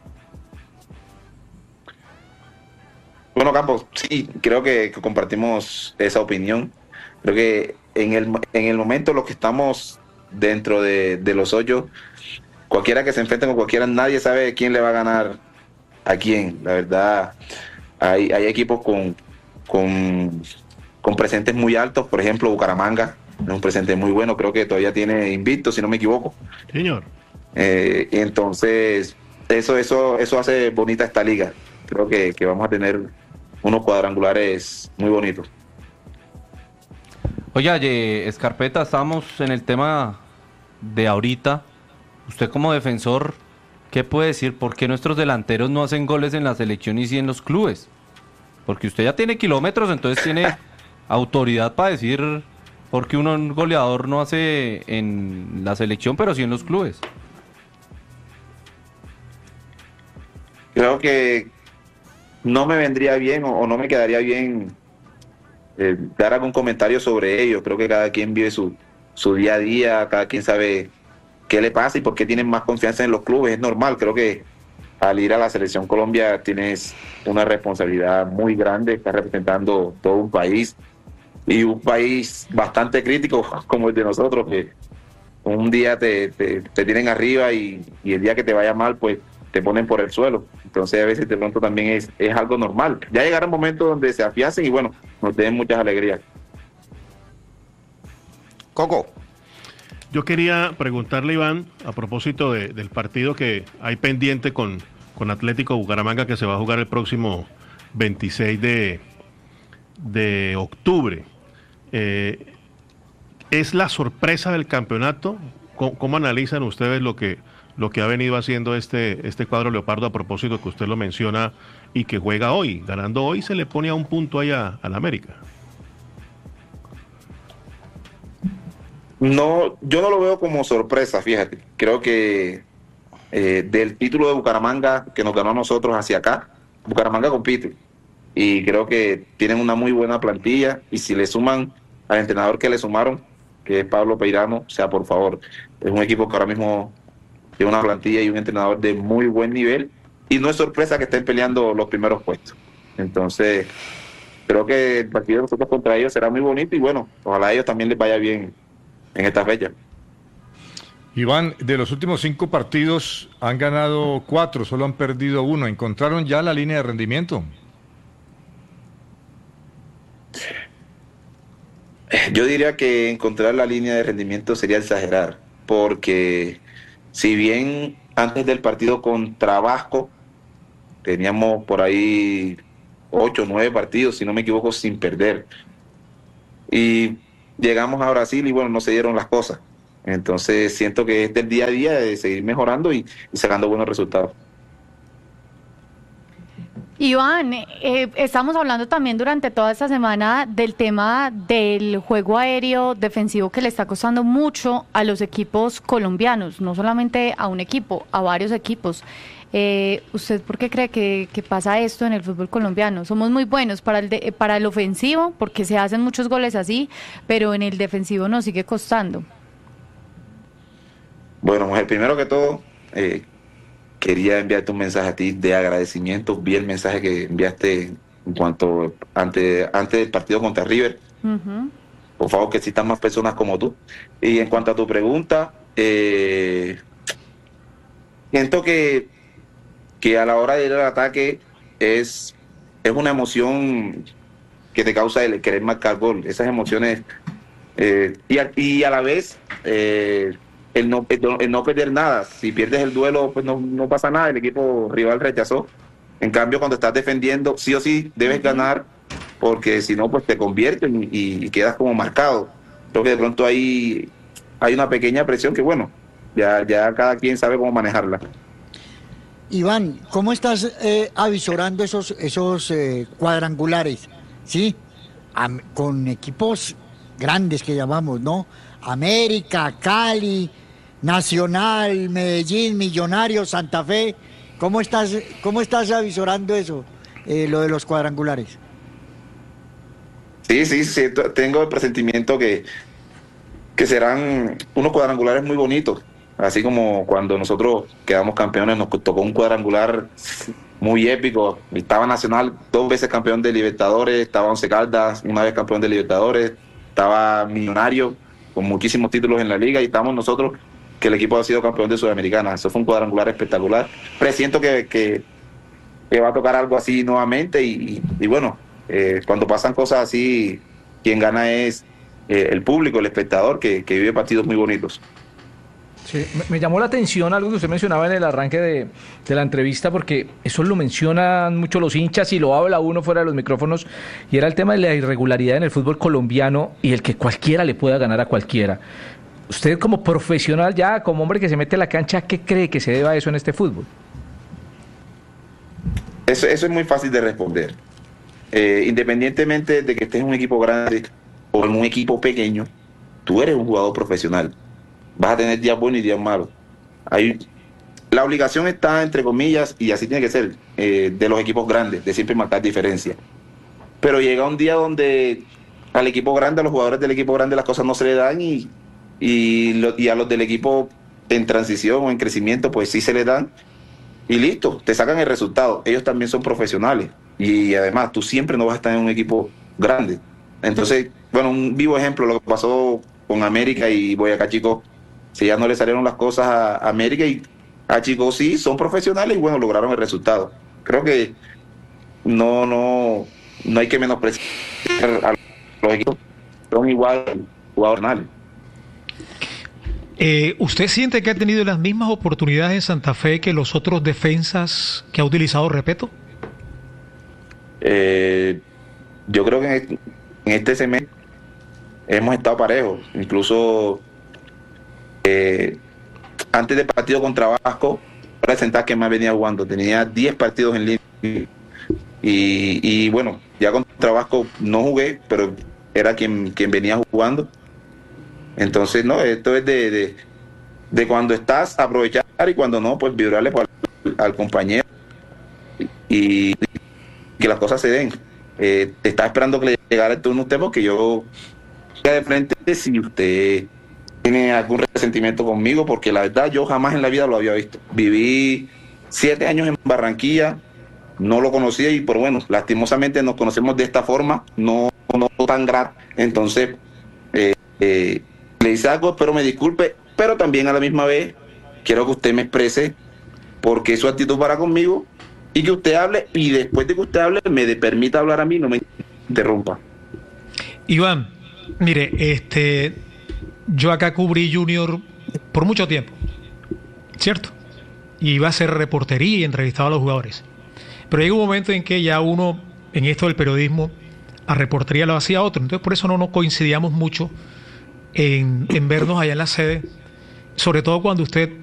Bueno, Campos, sí, creo que, que compartimos esa opinión. Creo que en el, en el momento los que estamos dentro de, de los hoyos, cualquiera que se enfrente con cualquiera, nadie sabe quién le va a ganar a quién. La verdad, hay, hay equipos con, con, con presentes muy altos. Por ejemplo, Bucaramanga es un presente muy bueno. Creo que todavía tiene invicto, si no me equivoco. Señor. Eh, entonces, eso, eso, eso hace bonita esta liga. Creo que, que vamos a tener unos cuadrangulares muy bonitos. Oye, Scarpeta, estamos en el tema de ahorita. Usted como defensor, ¿qué puede decir? ¿Por qué nuestros delanteros no hacen goles en la selección y sí en los clubes? Porque usted ya tiene kilómetros, entonces tiene autoridad para decir por qué un goleador no hace en la selección, pero sí en los clubes. Creo que no me vendría bien o, o no me quedaría bien eh, dar algún comentario sobre ello. Creo que cada quien vive su, su día a día, cada quien sabe qué le pasa y por qué tienen más confianza en los clubes. Es normal, creo que al ir a la Selección Colombia tienes una responsabilidad muy grande, estás representando todo un país y un país bastante crítico como el de nosotros, que un día te, te, te tienen arriba y, y el día que te vaya mal, pues te ponen por el suelo. Entonces a veces de pronto también es, es algo normal. Ya llegará un momento donde se afiancen y bueno, nos den muchas alegrías. Coco. Yo quería preguntarle, Iván, a propósito de, del partido que hay pendiente con, con Atlético Bucaramanga, que se va a jugar el próximo veintiséis de, de octubre. Eh, ¿Es la sorpresa del campeonato? ¿Cómo, cómo analizan ustedes lo que, lo que ha venido haciendo este, este cuadro leopardo, a propósito que usted lo menciona y que juega hoy? Ganando hoy se le pone a un punto ahí a, a la América. No, yo no lo veo como sorpresa, fíjate. Creo que eh, del título de Bucaramanga que nos ganó a nosotros hacia acá, Bucaramanga compite. Y creo que tienen una muy buena plantilla. Y si le suman al entrenador que le sumaron, que es Pablo Peirano, o sea, por favor, es un equipo que ahora mismo tiene una plantilla y un entrenador de muy buen nivel. Y no es sorpresa que estén peleando los primeros puestos. Entonces, creo que el partido de nosotros contra ellos será muy bonito. Y bueno, ojalá a ellos también les vaya bien en esta fecha. Iván, de los últimos cinco partidos han ganado cuatro, solo han perdido uno. ¿Encontraron ya la línea de rendimiento? Yo diría que encontrar la línea de rendimiento sería exagerar, porque si bien antes del partido contra Vasco teníamos por ahí ocho o nueve partidos, si no me equivoco, sin perder, y llegamos a Brasil y bueno, no se dieron las cosas. Entonces siento que es del día a día de seguir mejorando y, y sacando buenos resultados. Iván, eh, estamos hablando también durante toda esta semana del tema del juego aéreo defensivo que le está costando mucho a los equipos colombianos, no solamente a un equipo, a varios equipos. Eh, ¿Usted por qué cree que, que pasa esto en el fútbol colombiano? Somos muy buenos para el, de, para el ofensivo, porque se hacen muchos goles así, pero en el defensivo nos sigue costando. Bueno, mujer, primero que todo, eh, quería enviarte un mensaje a ti de agradecimiento. Vi el mensaje que enviaste en cuanto antes, antes del partido contra River. Uh-huh. Por favor, que existan más personas como tú. Y en cuanto a tu pregunta, eh, siento que, que a la hora de ir al ataque es, es una emoción que te causa el querer marcar gol. Esas emociones eh, y, a, y a la vez... Eh, El no, el no perder nada. Si pierdes el duelo, pues no, no pasa nada, el equipo rival rechazó. En cambio, cuando estás defendiendo, sí o sí debes ganar, porque si no, pues te convierten y, y quedas como marcado. Creo que de pronto ahí hay una pequeña presión que, bueno, ya, ya cada quien sabe cómo manejarla. Iván, ¿cómo estás eh, avisorando esos, esos eh, cuadrangulares? ¿Sí? Am- con equipos grandes que llamamos, ¿no? América, Cali, Nacional, Medellín, Millonarios, Santa Fe. ¿Cómo estás, cómo estás avisorando eso, eh, lo de los cuadrangulares? Sí, sí, sí, tengo el presentimiento que, que serán unos cuadrangulares muy bonitos. Así como cuando nosotros quedamos campeones, nos tocó un cuadrangular muy épico. Estaba Nacional dos veces campeón de Libertadores, estaba Once Caldas una vez campeón de Libertadores, estaba Millonario con muchísimos títulos en la liga, y estamos nosotros, que el equipo ha sido campeón de Sudamericana. Eso fue un cuadrangular espectacular. Presiento que, que, que va a tocar algo así nuevamente, y, y, y bueno, eh, cuando pasan cosas así, quien gana es eh, el público, el espectador, que, que vive partidos muy bonitos. Sí, me, me llamó la atención algo que usted mencionaba en el arranque de, de la entrevista, porque eso lo mencionan mucho los hinchas y lo habla uno fuera de los micrófonos, y era el tema de la irregularidad en el fútbol colombiano y el que cualquiera le pueda ganar a cualquiera. Usted como profesional ya, como hombre que se mete a la cancha, ¿qué cree que se deba a eso en este fútbol? Eso, eso es muy fácil de responder. Eh, independientemente de que estés en un equipo grande o en un equipo pequeño, tú eres un jugador profesional. Vas a tener días buenos y días malos. Hay, la obligación está, entre comillas, y así tiene que ser, eh, de los equipos grandes, de siempre marcar diferencia. Pero llega un día donde al equipo grande, a los jugadores del equipo grande, las cosas no se le dan, y, y, lo, y a los del equipo en transición o en crecimiento, pues sí se le dan, y listo, te sacan el resultado. Ellos también son profesionales, y además tú siempre no vas a estar en un equipo grande. Entonces, bueno, un vivo ejemplo, lo que pasó con América y Boyacá Chico. Si ya no le salieron las cosas a América, y a Chico sí, son profesionales y bueno, lograron el resultado. Creo que no, no, no hay que menospreciar a los equipos, son igual jugadores. Eh, ¿Usted siente que ha tenido las mismas oportunidades en Santa Fe que los otros defensas que ha utilizado Repetto? Eh, yo creo que en este, en este semestre hemos estado parejos, incluso Eh, antes del partido contra Vasco, para sentar que más venía jugando, tenía diez partidos en línea, y, y bueno, ya contra Vasco no jugué, pero era quien, quien venía jugando. Entonces, no, esto es de, de, de cuando estás, aprovechar, y cuando no, pues vibrarle al, al compañero y, y que las cosas se den. Eh, te estaba esperando que le llegara el turno a usted, porque yo de frente, si usted tiene algún resentimiento conmigo, porque la verdad yo jamás en la vida lo había visto. Viví siete años en Barranquilla, no lo conocía, y por bueno, lastimosamente nos conocemos de esta forma, no, no tan grata. Entonces eh, eh, le hice algo, espero me disculpe, pero también a la misma vez quiero que usted me exprese por qué su actitud para conmigo, y que usted hable, y después de que usted hable me de, permita hablar a mí, no me interrumpa. Iván, Mire, este, yo acá cubrí Junior por mucho tiempo, ¿cierto? Y iba a hacer reportería y entrevistaba a los jugadores. Pero llega un momento en que ya uno, en esto del periodismo, a reportería lo hacía otro. Entonces por eso no nos coincidíamos mucho en, en vernos allá en la sede, sobre todo cuando usted